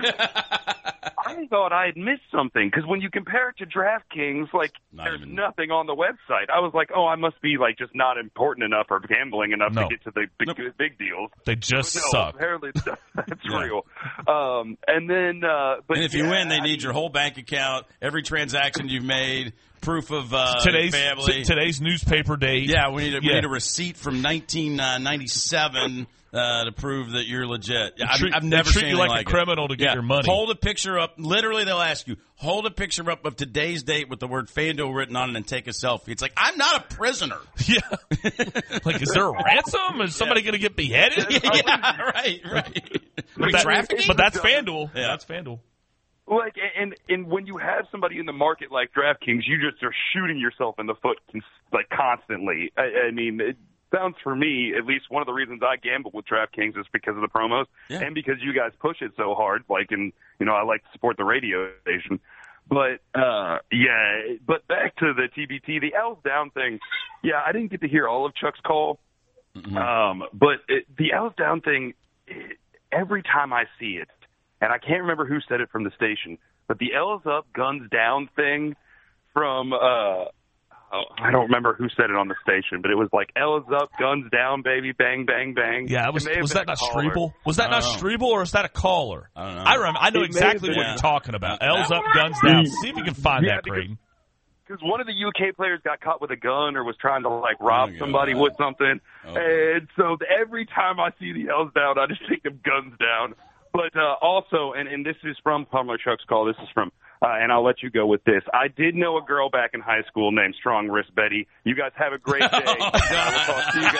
I thought I had missed something because when you compare it to DraftKings, like, Not there's even... nothing on the website. I was like, oh, I must be, like, just not important enough or gambling enough no. to get to the big, Nope. big deals. They just no, suck. Apparently that's Yeah. real. Um, and then, uh, but and if you yeah, win, they I need mean, your whole bank account, every transaction you've made, proof of uh, Today's family. t- today's newspaper date. Yeah, we need a, we Yeah. need a receipt from nineteen ninety-seven uh, to prove that you're legit. Yeah, I've, treat, I've never they treat seen you anything like like a criminal it. to get Yeah. your money. Hold a picture up. Literally, they'll ask you, hold a picture up of today's date with the word FanDuel written on it and take a selfie. It's like, I'm not a prisoner. Yeah. Like, is there a ransom? Is somebody going to get beheaded? Yeah, right, right. But, But, that, but that's FanDuel. Yeah. That's FanDuel. Like, and and when you have somebody in the market like DraftKings, you just are shooting yourself in the foot, like, constantly. I, I mean, it sounds for me, at least one of the reasons I gamble with DraftKings is because of the promos Yeah. and because you guys push it so hard. Like, and you know, I like to support the radio station. But uh, yeah, but back to the T B T, the L's down thing. Yeah, I didn't get to hear all of Chuck's call, Mm-hmm. um, but it, the L's down thing. It, every time I see it. And I can't remember who said it from the station, but the L's up, guns down thing from, uh, oh, I don't remember who said it on the station, but it was like L's up, guns down, baby, bang, bang, bang. Yeah, it was, It may have was been that a not caller. Streble? Was that not I don't know. Streble or is that a caller? I don't know. I remember. I know It may exactly have what been. you're talking about. L's up, guns down. See if you can find Yeah, that, because- Creighton. Because one of the U K players got caught with a gun or was trying to, like, rob Oh my somebody God. with something. Okay. And so every time I see the L's down, I just take them guns down. But uh, also, and, and this is from Palmer Chuck's call, this is from, uh, and I'll let you go with this. I did know a girl back in high school named Strong Wrist Betty. You guys have a great day. Oh, I will talk to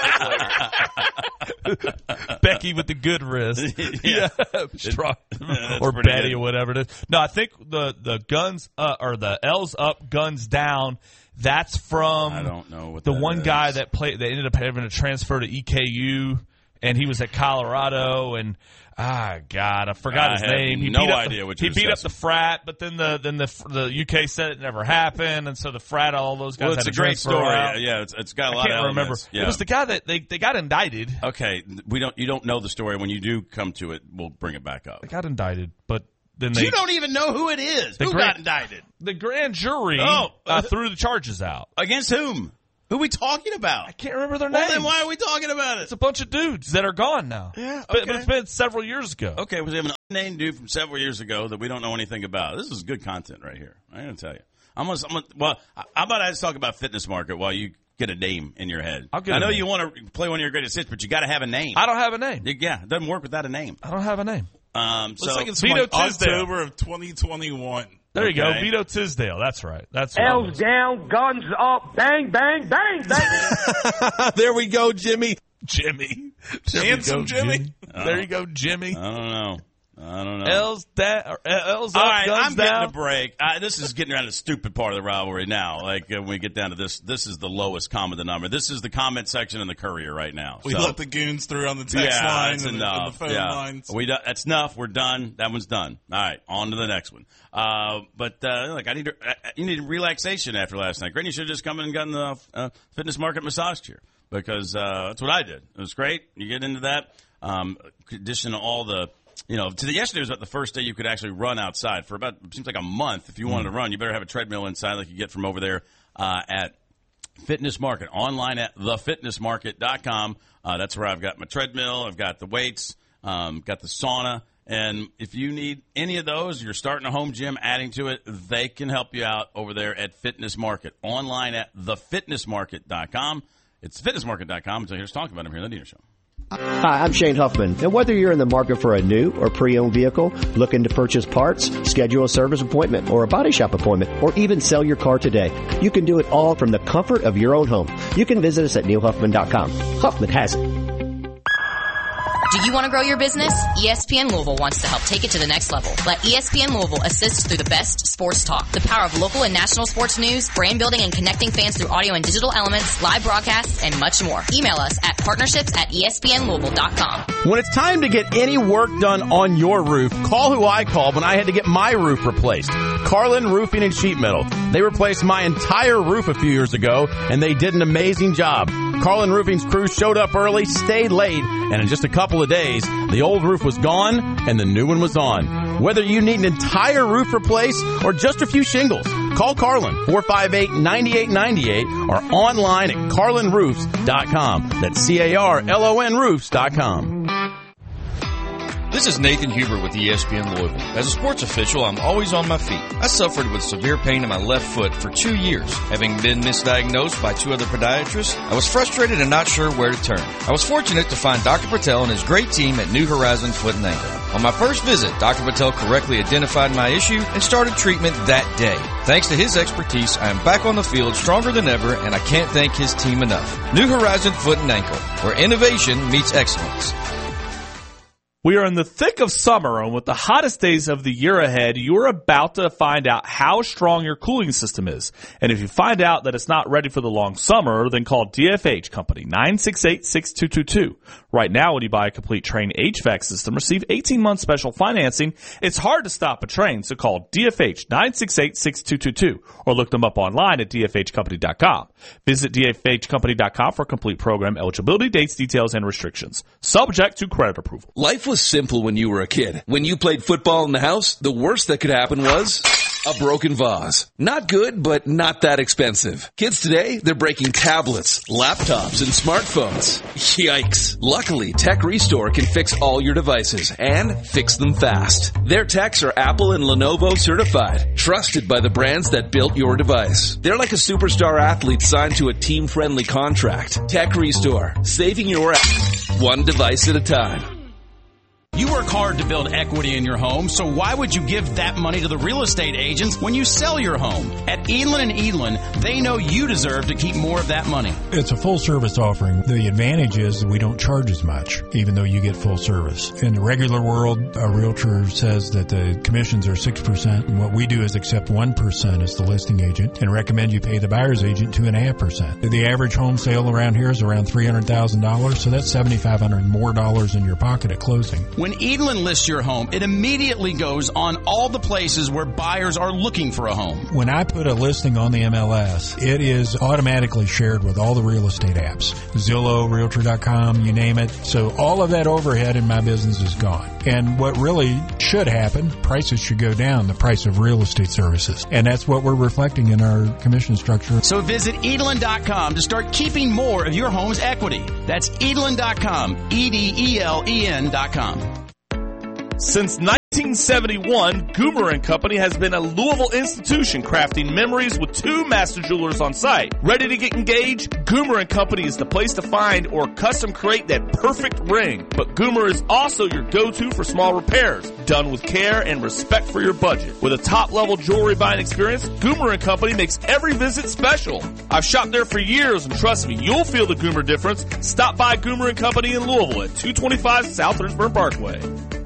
you guys later. Becky with the good wrist. Yeah. Strong. that's Or pretty Betty good. or whatever it is. No, I think the, the guns, uh, or the L's up, guns down, that's from I don't know what the that one is. guy that played, that ended up having to transfer to E K U, and he was at Colorado, and ah, God, I forgot I his have name. He no beat up idea the, what he you're beat up discussing. the frat, but then the then the the U K said it never happened, and so the frat, all those guys Well, had it's to a great transfer story. out. Yeah, it's, it's got a I lot can't of remember. elements. Yeah. It was the guy that they, they got indicted. Okay, we don't. You don't know the story. When you do come to it, we'll bring it back up. They got indicted, but then they You don't even know who it is. The Who grand- got indicted? the grand jury Oh. uh, threw the charges out. Against whom? Who are we talking about? I can't remember their Well, names. then why are we talking about it? It's a bunch of dudes that are gone now. Yeah, But, okay. but it's been several years ago. Okay, we have an unnamed dude from several years ago that we don't know anything about. This is good content right here. I'm going to tell you. I'm gonna, I'm gonna, well, how about I just talk about Fitness Market while you get a name in your head? I'll get I a know name. you want to play one of your greatest hits, but you got to have a name. I don't have a name. Yeah, it doesn't work without a name. I don't have a name. Um, so Looks like it's Vito from like Tisdale. October of twenty twenty-one. There you go. Okay. Vito Tisdale. That's right. That's what it L's was. down, guns up, bang, bang, bang, bang. There we go, Jimmy. Jimmy. There we Handsome go, Jimmy. There you go, Jimmy. I don't know. I don't know. L's, da- or L's All up, right, guns I'm down. getting a break. Uh, this is getting around the stupid part of the rivalry now. Like, uh, when we get down to this, this is the lowest common denominator. This is the comment section in the Courier right now. We so. let the goons through on the text yeah, line that's and, enough. the, and the phone yeah. lines. We do, that's enough. We're done. That one's done. All right, on to the next one. Uh, but uh, look, I need to, uh, you need relaxation after last night. Grant, you should have just come in and gotten the uh, Fitness Market massage chair because uh, that's what I did. It was great. You get into that. Um, addition to all the. You know, to the yesterday was about the first day you could actually run outside for about it seems like a month. If you wanted to run, you better have a treadmill inside like you get from over there uh, at Fitness Market, online at the fitness market dot com. Uh, that's where I've got my treadmill, I've got the weights, um, got the sauna, and if you need any of those, you're starting a home gym, adding to it, they can help you out over there at Fitness Market, online at the fitness market dot com. It's fitness market dot com. So here's talking about them here on the Diener Show. Hi, I'm Shane Huffman, and whether you're in the market for a new or pre-owned vehicle, looking to purchase parts, schedule a service appointment or a body shop appointment, or even sell your car today, you can do it all from the comfort of your own home. You can visit us at neil huffman dot com. Huffman has it. Do you want to grow your business? E S P N Louisville wants to help take it to the next level. Let E S P N Louisville assist through the best sports talk, the power of local and national sports news, brand building and connecting fans through audio and digital elements, live broadcasts, and much more. Email us at partnerships at E S P N Louisville dot com. When it's time to get any work done on your roof, call who I called when I had to get my roof replaced. Carlin Roofing and Sheet Metal. They replaced my entire roof a few years ago, and they did an amazing job. Carlin Roofing's crew showed up early, stayed late, and in just a couple of days, the old roof was gone and the new one was on. Whether you need an entire roof replaced or just a few shingles, call Carlin, four five eight, nine eight nine eight, or online at carlin roofs dot com. That's C A R L O N roofs dot com. This is Nathan Huber with E S P N Louisville. As a sports official, I'm always on my feet. I suffered with severe pain in my left foot for two years. Having been misdiagnosed by two other podiatrists, I was frustrated and not sure where to turn. I was fortunate to find Doctor Patel and his great team at New Horizons Foot and Ankle. On my first visit, Doctor Patel correctly identified my issue and started treatment that day. Thanks to his expertise, I am back on the field stronger than ever, and I can't thank his team enough. New Horizons Foot and Ankle, where innovation meets excellence. We are in the thick of summer, and with the hottest days of the year ahead, you're about to find out how strong your cooling system is. And if you find out that it's not ready for the long summer, then call D F H Company, nine six eight, six two two two. Right now, when you buy a complete Trane H V A C system, receive eighteen months special financing. It's hard to stop a train, so call D F H, nine six eight, six two two two, or look them up online at D F H company dot com. Visit D F H company dot com for complete program eligibility, dates, details, and restrictions. Subject to credit approval. Life was simple when you were a kid. When you played football in the house, the worst that could happen was a broken vase. Not good, but not that expensive. Kids today, they're breaking tablets, laptops, and smartphones. Yikes. Luckily, Tech Restore can fix all your devices and fix them fast. Their techs are Apple and Lenovo certified, trusted by the brands that built your device. They're like a superstar athlete signed to a team-friendly contract. Tech Restore, saving your ass one device at a time. You work hard to build equity in your home, so why would you give that money to the real estate agents when you sell your home? At Edlin and Edlin, they know you deserve to keep more of that money. It's a full-service offering. The advantage is that we don't charge as much, even though you get full service. In the regular world, a realtor says that the commissions are six percent, and what we do is accept one percent as the listing agent and recommend you pay the buyer's agent two point five percent. The average home sale around here is around three hundred thousand dollars, so that's seven thousand five hundred dollars more dollars in your pocket at closing. When Edlin lists your home, it immediately goes on all the places where buyers are looking for a home. When I put a listing on the M L S, it is automatically shared with all the real estate apps. Zillow, Realtor dot com, you name it. So all of that overhead in my business is gone. And what really should happen, prices should go down, the price of real estate services. And that's what we're reflecting in our commission structure. So visit Edlin dot com to start keeping more of your home's equity. That's Edlin dot com, E D E L E N dot com. Since nineteen seventy-one, Goomer and Company has been a Louisville institution, crafting memories with two master jewelers on site. Ready to get engaged? Goomer and Company is the place to find or custom create that perfect ring. But Goomer is also your go-to for small repairs, done with care and respect for your budget. With a top-level jewelry buying experience, Goomer and Company makes every visit special. I've shopped there for years, and trust me, you'll feel the Goomer difference. Stop by Goomer and Company in Louisville at two twenty-five South Richburg Parkway.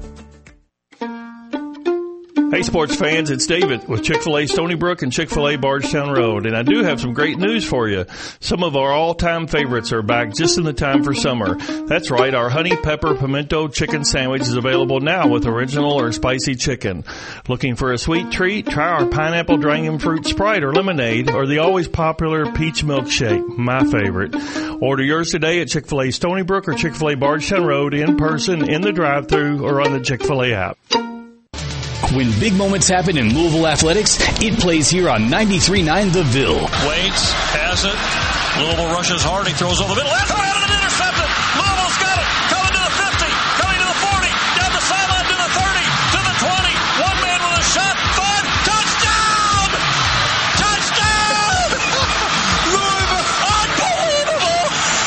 Hey sports fans, it's David with Chick-fil-A Stony Brook and Chick-fil-A Bardstown Road, and I do have some great news for you. Some of our all-time favorites are back just in the time for summer. That's right, our honey pepper pimento chicken sandwich is available now with original or spicy chicken. Looking for a sweet treat? Try our pineapple dragon fruit Sprite or lemonade, or the always popular peach milkshake, my favorite. Order yours today at Chick-fil-A Stony Brook or Chick-fil-A Bardstown Road, in person, in the drive-thru, or on the Chick-fil-A app. When big moments happen in Louisville athletics, it plays here on ninety-three point nine The Ville. Waits, has it. Louisville rushes hard. He throws over the middle. That's right, and it intercepted. Louisville's got it. Coming to the fifty. Coming to the forty. Down the sideline to the thirty. To the twenty. One man with a shot. Five. Touchdown! Touchdown! Louisville. Unbelievable!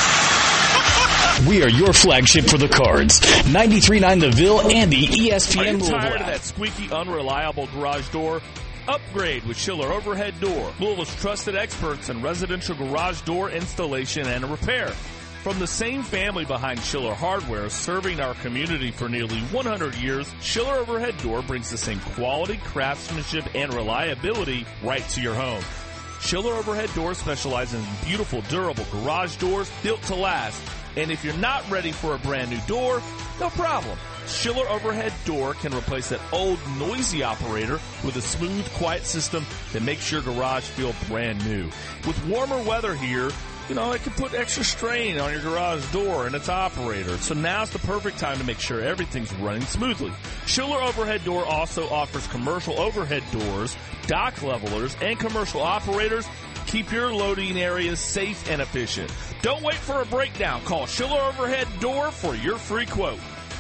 We are your flagship for the Cards. ninety-three point nine The Ville and the E S P N Are you Louisville tired of app. that squeaky, unreliable garage door? Upgrade with Schiller Overhead Door, Louisville's trusted experts in residential garage door installation and repair. From the same family behind Schiller Hardware, serving our community for nearly one hundred years, Schiller Overhead Door brings the same quality, craftsmanship, and reliability right to your home. Schiller Overhead Door specializes in beautiful, durable garage doors built to last. And if you're not ready for a brand new door, no problem. Schiller Overhead Door can replace that old, noisy operator with a smooth, quiet system that makes your garage feel brand new. With warmer weather here, you know, it can put extra strain on your garage door and its operator. So now's the perfect time to make sure everything's running smoothly. Schiller Overhead Door also offers commercial overhead doors, dock levelers, and commercial operators. Keep your loading areas safe and efficient. Don't wait for a breakdown. Call Schiller Overhead Door for your free quote.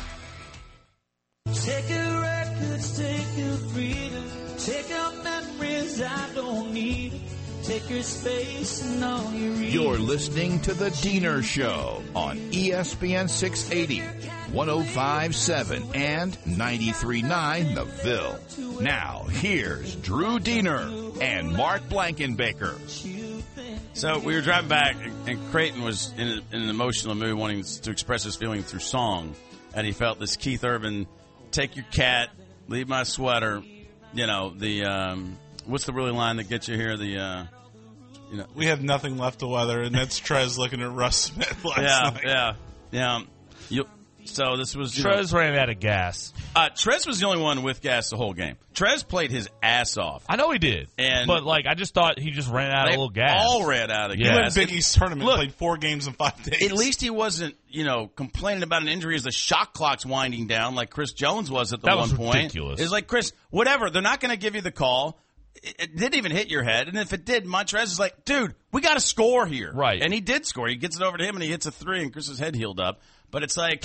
Take your records, take your freedom, take out memories I don't need. Take your space and all your reasons. You're listening to The Diener Show on E S P N six eighty, one oh five point seven, and ninety-three point nine The Ville. Now, here's Drew Diener and Mark Blankenbaker. So we were driving back, and Creighton was in, a, in an emotional mood, wanting to express his feeling through song. And he felt this Keith Urban, take your cat, leave my sweater, you know, the, um, what's the really line that gets you here? The, uh, you know, we have nothing left to weather, and that's Trez looking at Russ Smith last yeah, night. Yeah, yeah, yeah. So this was, you Trez know, ran out of gas. Uh, Trez was the only one with gas the whole game. Trez played his ass off. I know he did. And but, like, I just thought he just ran out of a little gas. all ran out of He gas. went Big East tournament, Look, played four games in five days. At least he wasn't, you know, complaining about an injury as the shot clock's winding down like Chris Jones was at the That one was point. ridiculous. It's like, Chris, whatever. They're not going to give you the call. It, it didn't even hit your head. And if it did, Montrez is like, dude, we got to score here. Right. And he did score. He gets it over to him, and he hits a three, and Chris's head healed up. But it's like,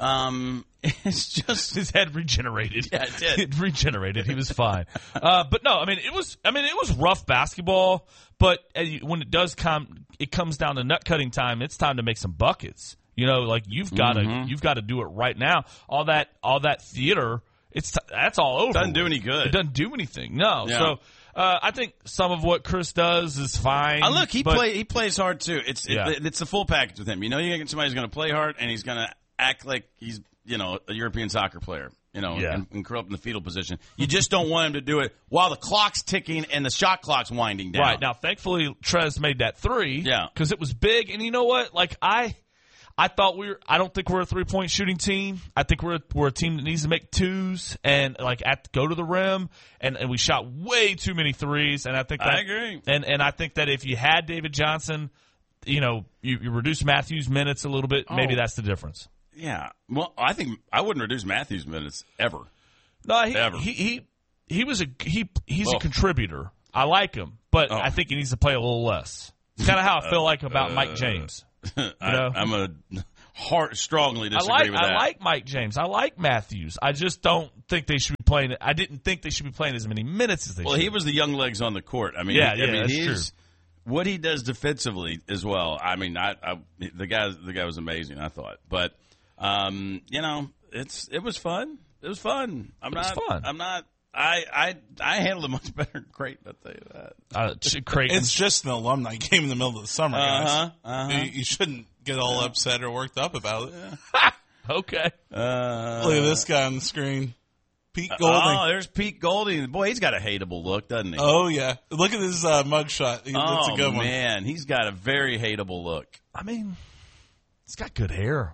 um, it's just his head regenerated. Yeah, it did. It regenerated. He was fine. uh, but no, I mean, it was. I mean, it was rough basketball. But when it does come, it comes down to nut cutting time. It's time to make some buckets. You know, like you've got to, Mm-hmm. you've got to do it right now. All that, all that theater. It's t- that's all over. Doesn't do with. any good. It doesn't do anything. No. Yeah. So. Uh, I think some of what Chris does is fine. Uh, look, he but, play he plays hard too. It's Yeah. it, it's the full package with him. You know, you get somebody who's going to play hard and he's going to act like he's, you know, a European soccer player. You know, Yeah. and, and curl up in the fetal position. You just don't want him to do it while the clock's ticking and the shot clock's winding down. Right. Now, thankfully, Trez made that three. Yeah. Because it was big. And you know what? Like, I I thought we were – I don't think we're a three-point shooting team. I think we're a, we're a team that needs to make twos and, like, at, go to the rim. And, and we shot way too many threes. And I think that – I agree. And, and I think that if you had David Johnson, you know, you, you reduce Matthews' minutes a little bit, maybe Oh. that's the difference. Yeah. Well, I think I wouldn't reduce Matthews' minutes ever. No, he Ever. he he, he was a he he's Oh. a contributor. I like him, but Oh. I think he needs to play a little less. It's kind of how I feel like about Mike James. I, know? I'm a hard, strongly I disagree like with I that. like Mike James. I like Matthews. I just don't think they should be playing. I didn't think they should be playing as many minutes as they well, should. Well, he was the young legs on the court. I mean, yeah, he, yeah, I mean, that's he's, true. What he does defensively as well. I mean, I, I the guy the guy was amazing. I thought, but um, you know, it's it was fun. It was fun. I'm it not. Was fun. I'm not. I I I handled it much better than Creighton. I'll tell you that. Uh, Creighton. It's just an alumni game in the middle of the summer, guys. Uh-huh, uh-huh. You, you shouldn't get all upset or worked up about it. Okay. Uh, Look at this guy on the screen. Pete Golding. Oh, there's Pete Golding. Boy, he's got a hateable look, doesn't he? Oh, yeah. Look at his uh, mugshot. He, oh, that's a good one. man. He's got a very hateable look. I mean, he's got good hair.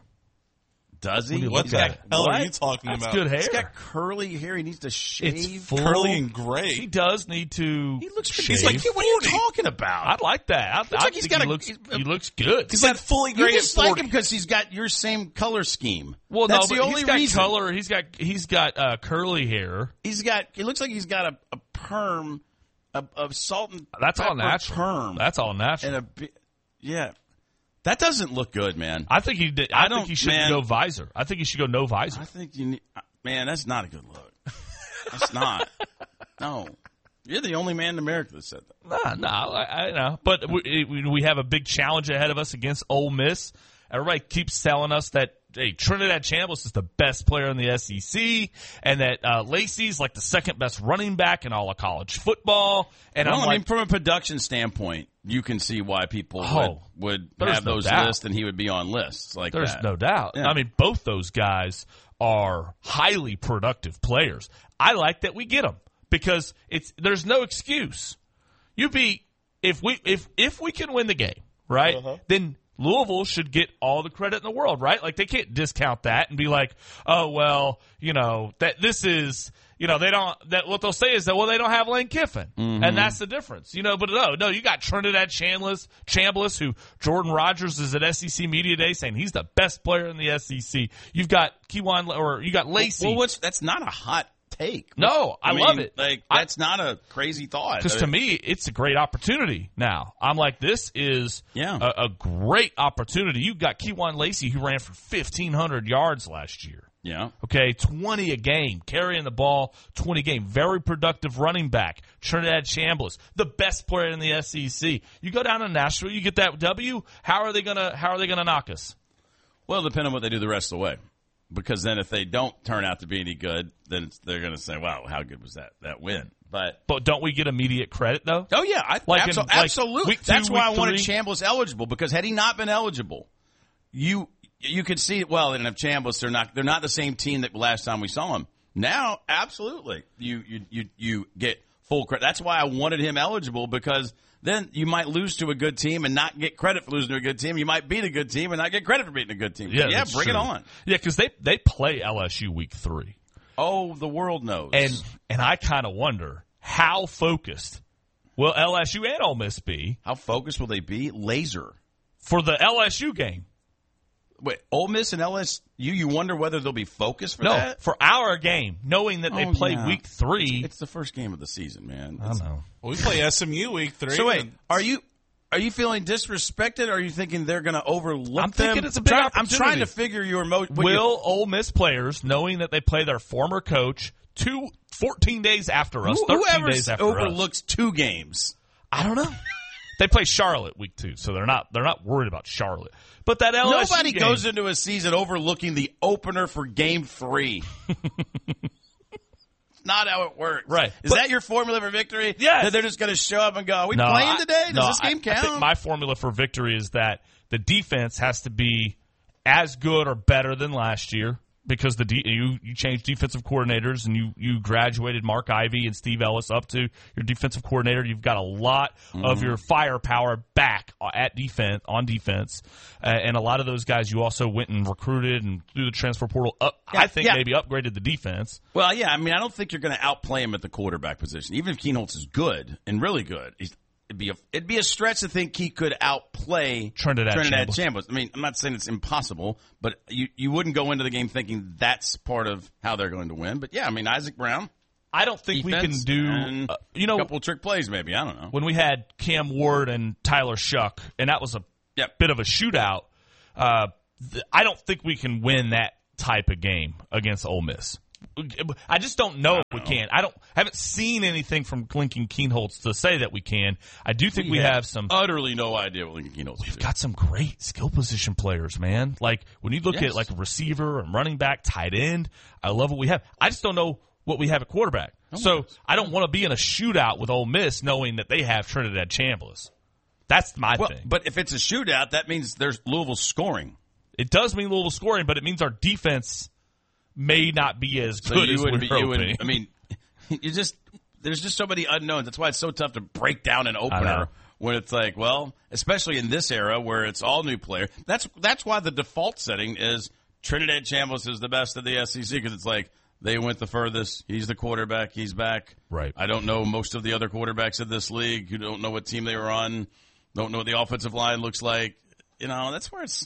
Does he? What the hell what? are you talking That's about? Good hair. He's got curly hair. He needs to shave. It's full. Curly and gray. He does need to He looks shave. He's like, what are you talking about? I like that. I, looks I like he's think got he, a, looks, he looks good. He's like fully gray You just at like forty. him because he's got your same color scheme. Well, That's no, the but only he's got reason. color. He's got he's got uh, curly hair. He's got. It looks like he's got a, a perm, a, a salt and That's all pepper natural. perm. That's all natural. And a, yeah, that doesn't look good, man. I think he did. I, I don't- think he should man. go visor. I think he should go no visor. I think you need. Man, that's not a good look. That's not. No, you're the only man in America that said that. No, no, I, I know. But we, we we have a big challenge ahead of us against Ole Miss. Everybody keeps telling us that, hey, Trinidad Chambliss is the best player in the S E C, and that uh, Lacey's like the second best running back in all of college football. And well, I'm I like, mean, from a production standpoint, you can see why people Oh, would, would there's have no those doubt. lists, and he would be on lists like there's that. no doubt. Yeah. I mean, both those guys are highly productive players. I like that we get them because it's there's no excuse. You be if we if if we can win the game, right? Uh-huh. Then Louisville should get all the credit in the world, right? Like they can't discount that and be like, "Oh, well, you know, that this is, you know, they don't that what they'll say is that well, they don't have Lane Kiffin." Mm-hmm. And that's the difference. You know, but no, no, you got Trinidad Chambliss, Chambliss who Jordan Rogers is at S E C Media Day saying he's the best player in the S E C. You've got Kewan or you got Lacey. Well, what's that's not a hot take. No, I, I mean, love it. Like that's I, not a crazy thought. Because to me, it's a great opportunity now. I'm like, this is yeah. a, a great opportunity. You've got Kewan Lacey, who ran for fifteen hundred yards last year. Yeah. Okay, twenty a game, carrying the ball, twenty a game. Very productive running back. Trinidad Chambliss, the best player in the S E C. You go down to Nashville, you get that W. How are they gonna How are they gonna knock us? Well, depending on what they do the rest of the way. Because then if they don't turn out to be any good, then it's, they're going to say, wow, how good was that that win? But But don't we get immediate credit, though? Oh, yeah. I, Like abso- in, like, absolutely. week two, That's why I week wanted three? Chambliss eligible, because had he not been eligible, you you could see, well, they didn't have Chambliss. They're not, they're not the same team that last time we saw him. Now, absolutely. You, you, you, you get full credit. That's why I wanted him eligible, because then you might lose to a good team and not get credit for losing to a good team. You might beat a good team and not get credit for beating a good team. Yeah, yeah that's bring true. it on. Yeah, because they, they play L S U week three. Oh, the world knows. And and I kind of wonder how focused will L S U and Ole Miss be? How focused will they be? Laser. For the L S U game. Wait, Ole Miss and L S U, you wonder whether they'll be focused for no, that? for our game, knowing that they Oh, play yeah. week three. It's, it's the first game of the season, man. I It's, know. Well, we play S M U week three. So wait, and- are you are you feeling disrespected? Or are you thinking they're going to overlook I'm them? thinking it's a I'm big trying, I'm opportunity. trying to figure your mo- what Will your- Ole Miss players, knowing that they play their former coach two, fourteen days after us, who, thirteen whoever days after overlooks us. two games. I don't know. They play Charlotte week two, so they're not they're not worried about Charlotte. But that L S U Nobody game, goes into a season overlooking the opener for game three. Not how it works. Right. Is But- that your formula for victory? Yes. That they're just going to show up and go, are we No, playing I- today? Does no, this game I, count? I think my formula for victory is that the defense has to be as good or better than last year, because the de- you you changed defensive coordinators and you you graduated Mark Ivey and Steve Ellis up to your defensive coordinator. You've got a lot Mm-hmm. of your firepower back at defense on defense, uh, and a lot of those guys you also went and recruited and through the transfer portal. Up, Yeah, I think yeah. maybe upgraded the defense. Well, yeah, I mean, I don't think you're going to outplay him at the quarterback position. Even if Keenholz is good and really good, he's, it'd be a it'd be a stretch to think he could outplay Trinidad Trinidad Chambliss. Chambliss. I mean, I'm not saying it's impossible, but you you wouldn't go into the game thinking that's part of how they're going to win. But yeah, I mean, Isaac Brown. I don't think defense we can and do, uh, you know, a couple of trick plays, maybe. I don't know. when we had Cam Ward and Tyler Shuck, and that was a Yep. bit of a shootout, uh, th- I don't think we can win that type of game against Ole Miss. I just don't know if we can. I don't haven't seen anything from Lincoln Kienholz to say that we can. I do think we, we have, have some utterly no idea what Lincoln Kienholz. We've got some great skill position players, man. Like when you look yes. at like a receiver and running back, tight end, I love what we have. I just don't know what we have at quarterback. Oh so I don't want to be in a shootout with Ole Miss knowing that they have Trinidad Chambliss. That's my well, thing. But if it's a shootout, that means there's Louisville scoring. It does mean Louisville scoring, but it means our defense may not be as so good you as we're be, hoping. Would, I mean, you just there's just so many unknowns. That's why it's so tough to break down an opener when it's like, well, especially in this era where it's all new player. That's that's why the default setting is Trinidad Chambliss is the best of the S E C because it's like they went the furthest. He's the quarterback. He's back. Right. I don't know most of the other quarterbacks in this league. You don't know what team they were on. Don't know what the offensive line looks like. You know, that's where it's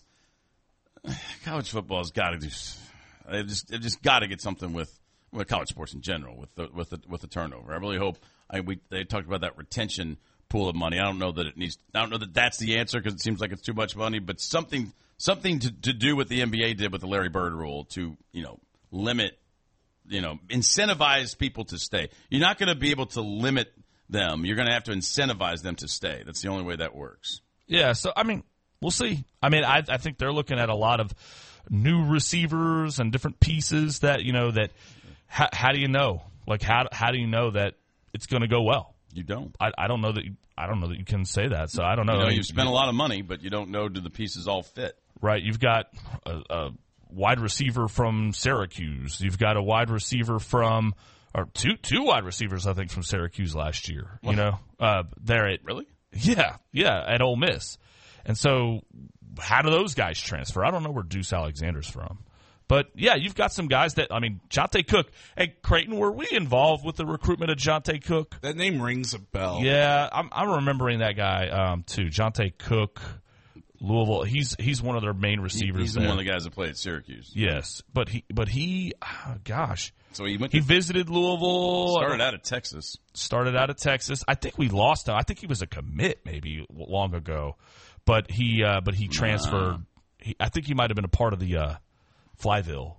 college football's got to do. They just they just got to get something with, with college sports in general with the with the with the turnover. I really hope. I we they talked about that retention pool of money. I don't know that it needs. I don't know that that's the answer because it seems like it's too much money. But something something to, to do what the N B A did with the Larry Bird rule to you know limit, you know, incentivize people to stay. You're not going to be able to limit them. You're going to have to incentivize them to stay. That's the only way that works. Yeah. So I mean, we'll see. I mean, I I think they're looking at a lot of new receivers and different pieces that, you know, that how, how do you know? Like, how how do you know that it's going to go well? You don't. I, I don't know that you, I don't know that you can say that. So I don't know. You know, I mean, you've spent a lot of money, but you don't know do the pieces all fit. Right. You've got a, a wide receiver from Syracuse. You've got a wide receiver from or two two wide receivers, I think, from Syracuse last year. What? You know, uh, they're at really, yeah, yeah, at Ole Miss, and so. How do those guys transfer? I don't know where Deuce Alexander's from. But, yeah, you've got some guys that, I mean, Jonte Cook. Hey, Creighton, were we involved with the recruitment of Jonte Cook? That name rings a bell. Yeah, I'm, I'm remembering that guy, um, too. Jonte Cook, Louisville. He's he's one of their main receivers. He's there. one of the guys that played at Syracuse. Yes, but he, but he oh, gosh. So he went. He visited Louisville. Started out of Texas. Started out of Texas. I think we lost him. I think he was a commit maybe long ago. But he, uh, but he transferred. Nah. He, I think he might have been a part of the uh, Flyville.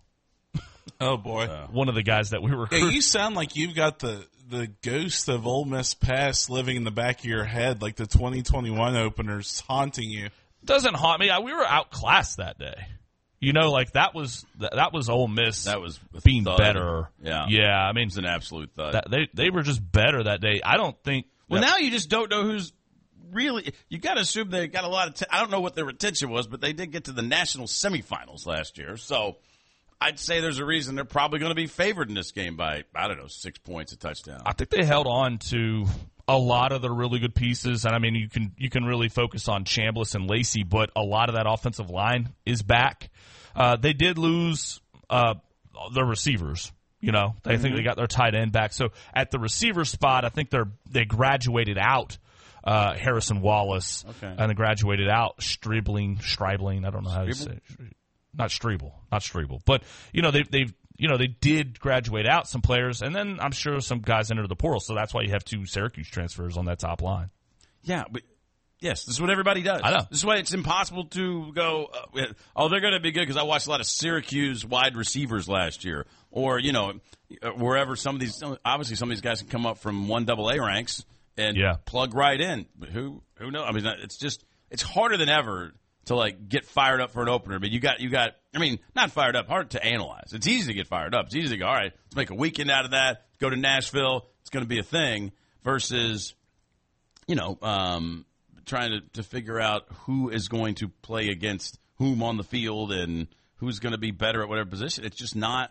Oh boy, uh, one of the guys that we were. Hey, you sound like you've got the the ghost of Ole Miss past living in the back of your head, like the twenty twenty-one openers haunting you. Doesn't haunt me. I, we were outclassed that day. You know, like that was that, that was Ole Miss. That was being thud. better. Yeah, yeah. I mean, it's an absolute thud. That, they they were just better that day. I don't think. Well, that, now you just don't know who's. Really, you got to assume they got a lot of. T- I don't know what their retention was, but they did get to the national semifinals last year. So I'd say there's a reason they're probably going to be favored in this game by I don't know six points, a touchdown. I think they held on to a lot of the really good pieces, and I mean you can you can really focus on Chambliss and Lacey, but a lot of that offensive line is back. Uh, they did lose uh, their receivers. You know, they mm-hmm. think they got their tight end back. So at the receiver spot, I think they're they graduated out. Uh, Harrison Wallace, okay. and they graduated out Stribling, Stribling. I don't know how to say it. Not Strebel, not Strebel. But, you know, they, they've, you know, they did graduate out some players, and then I'm sure some guys entered the portal, so that's why you have two Syracuse transfers on that top line. Yeah, but, yes, this is what everybody does. I know. This is why it's impossible to go, uh, oh, they're going to be good because I watched a lot of Syracuse wide receivers last year. Or, you know, wherever some of these, obviously some of these guys can come up from one double A ranks. And yeah. plug right in. But who who knows? I mean, it's just it's harder than ever to like get fired up for an opener. But you got you got. I mean, not fired up. Hard to analyze. It's easy to get fired up. It's easy to go. All right, let's make a weekend out of that. Go to Nashville. It's going to be a thing. Versus, you know, um, trying to, to figure out who is going to play against whom on the field and who's going to be better at whatever position. It's just not.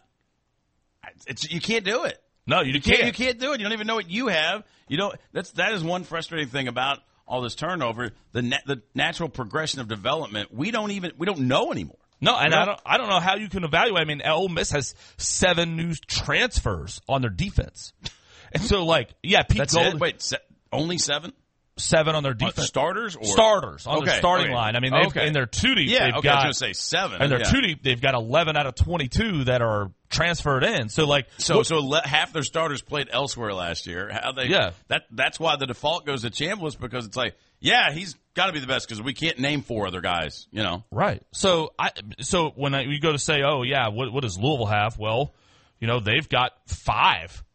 It's you can't do it. No, you, you can't. can't. You can't do it. You don't even know what you have. You don't. That's that is one frustrating thing about all this turnover. The na- the natural progression of development. We don't even we don't know anymore. No, and I don't. I don't know how you can evaluate. I mean, Ole Miss has seven new transfers on their defense, and so like, yeah, Pete That's Gold. it? Wait, se- only seven? Seven on their defense. Uh, starters or starters on okay, their starting okay. line. I mean, they've, okay. in their two deep, yeah, they've okay, got I was going to say seven. And their yeah. two deep, they've got eleven out of twenty-two that are transferred in. So like, so what, so le- half their starters played elsewhere last year. How they? Yeah, that that's why the default goes to Chambliss because it's like, yeah, he's got to be the best because we can't name four other guys. You know, right? So I so when I, you go to say, oh yeah, what what does Louisville have? Well, You know, they've got five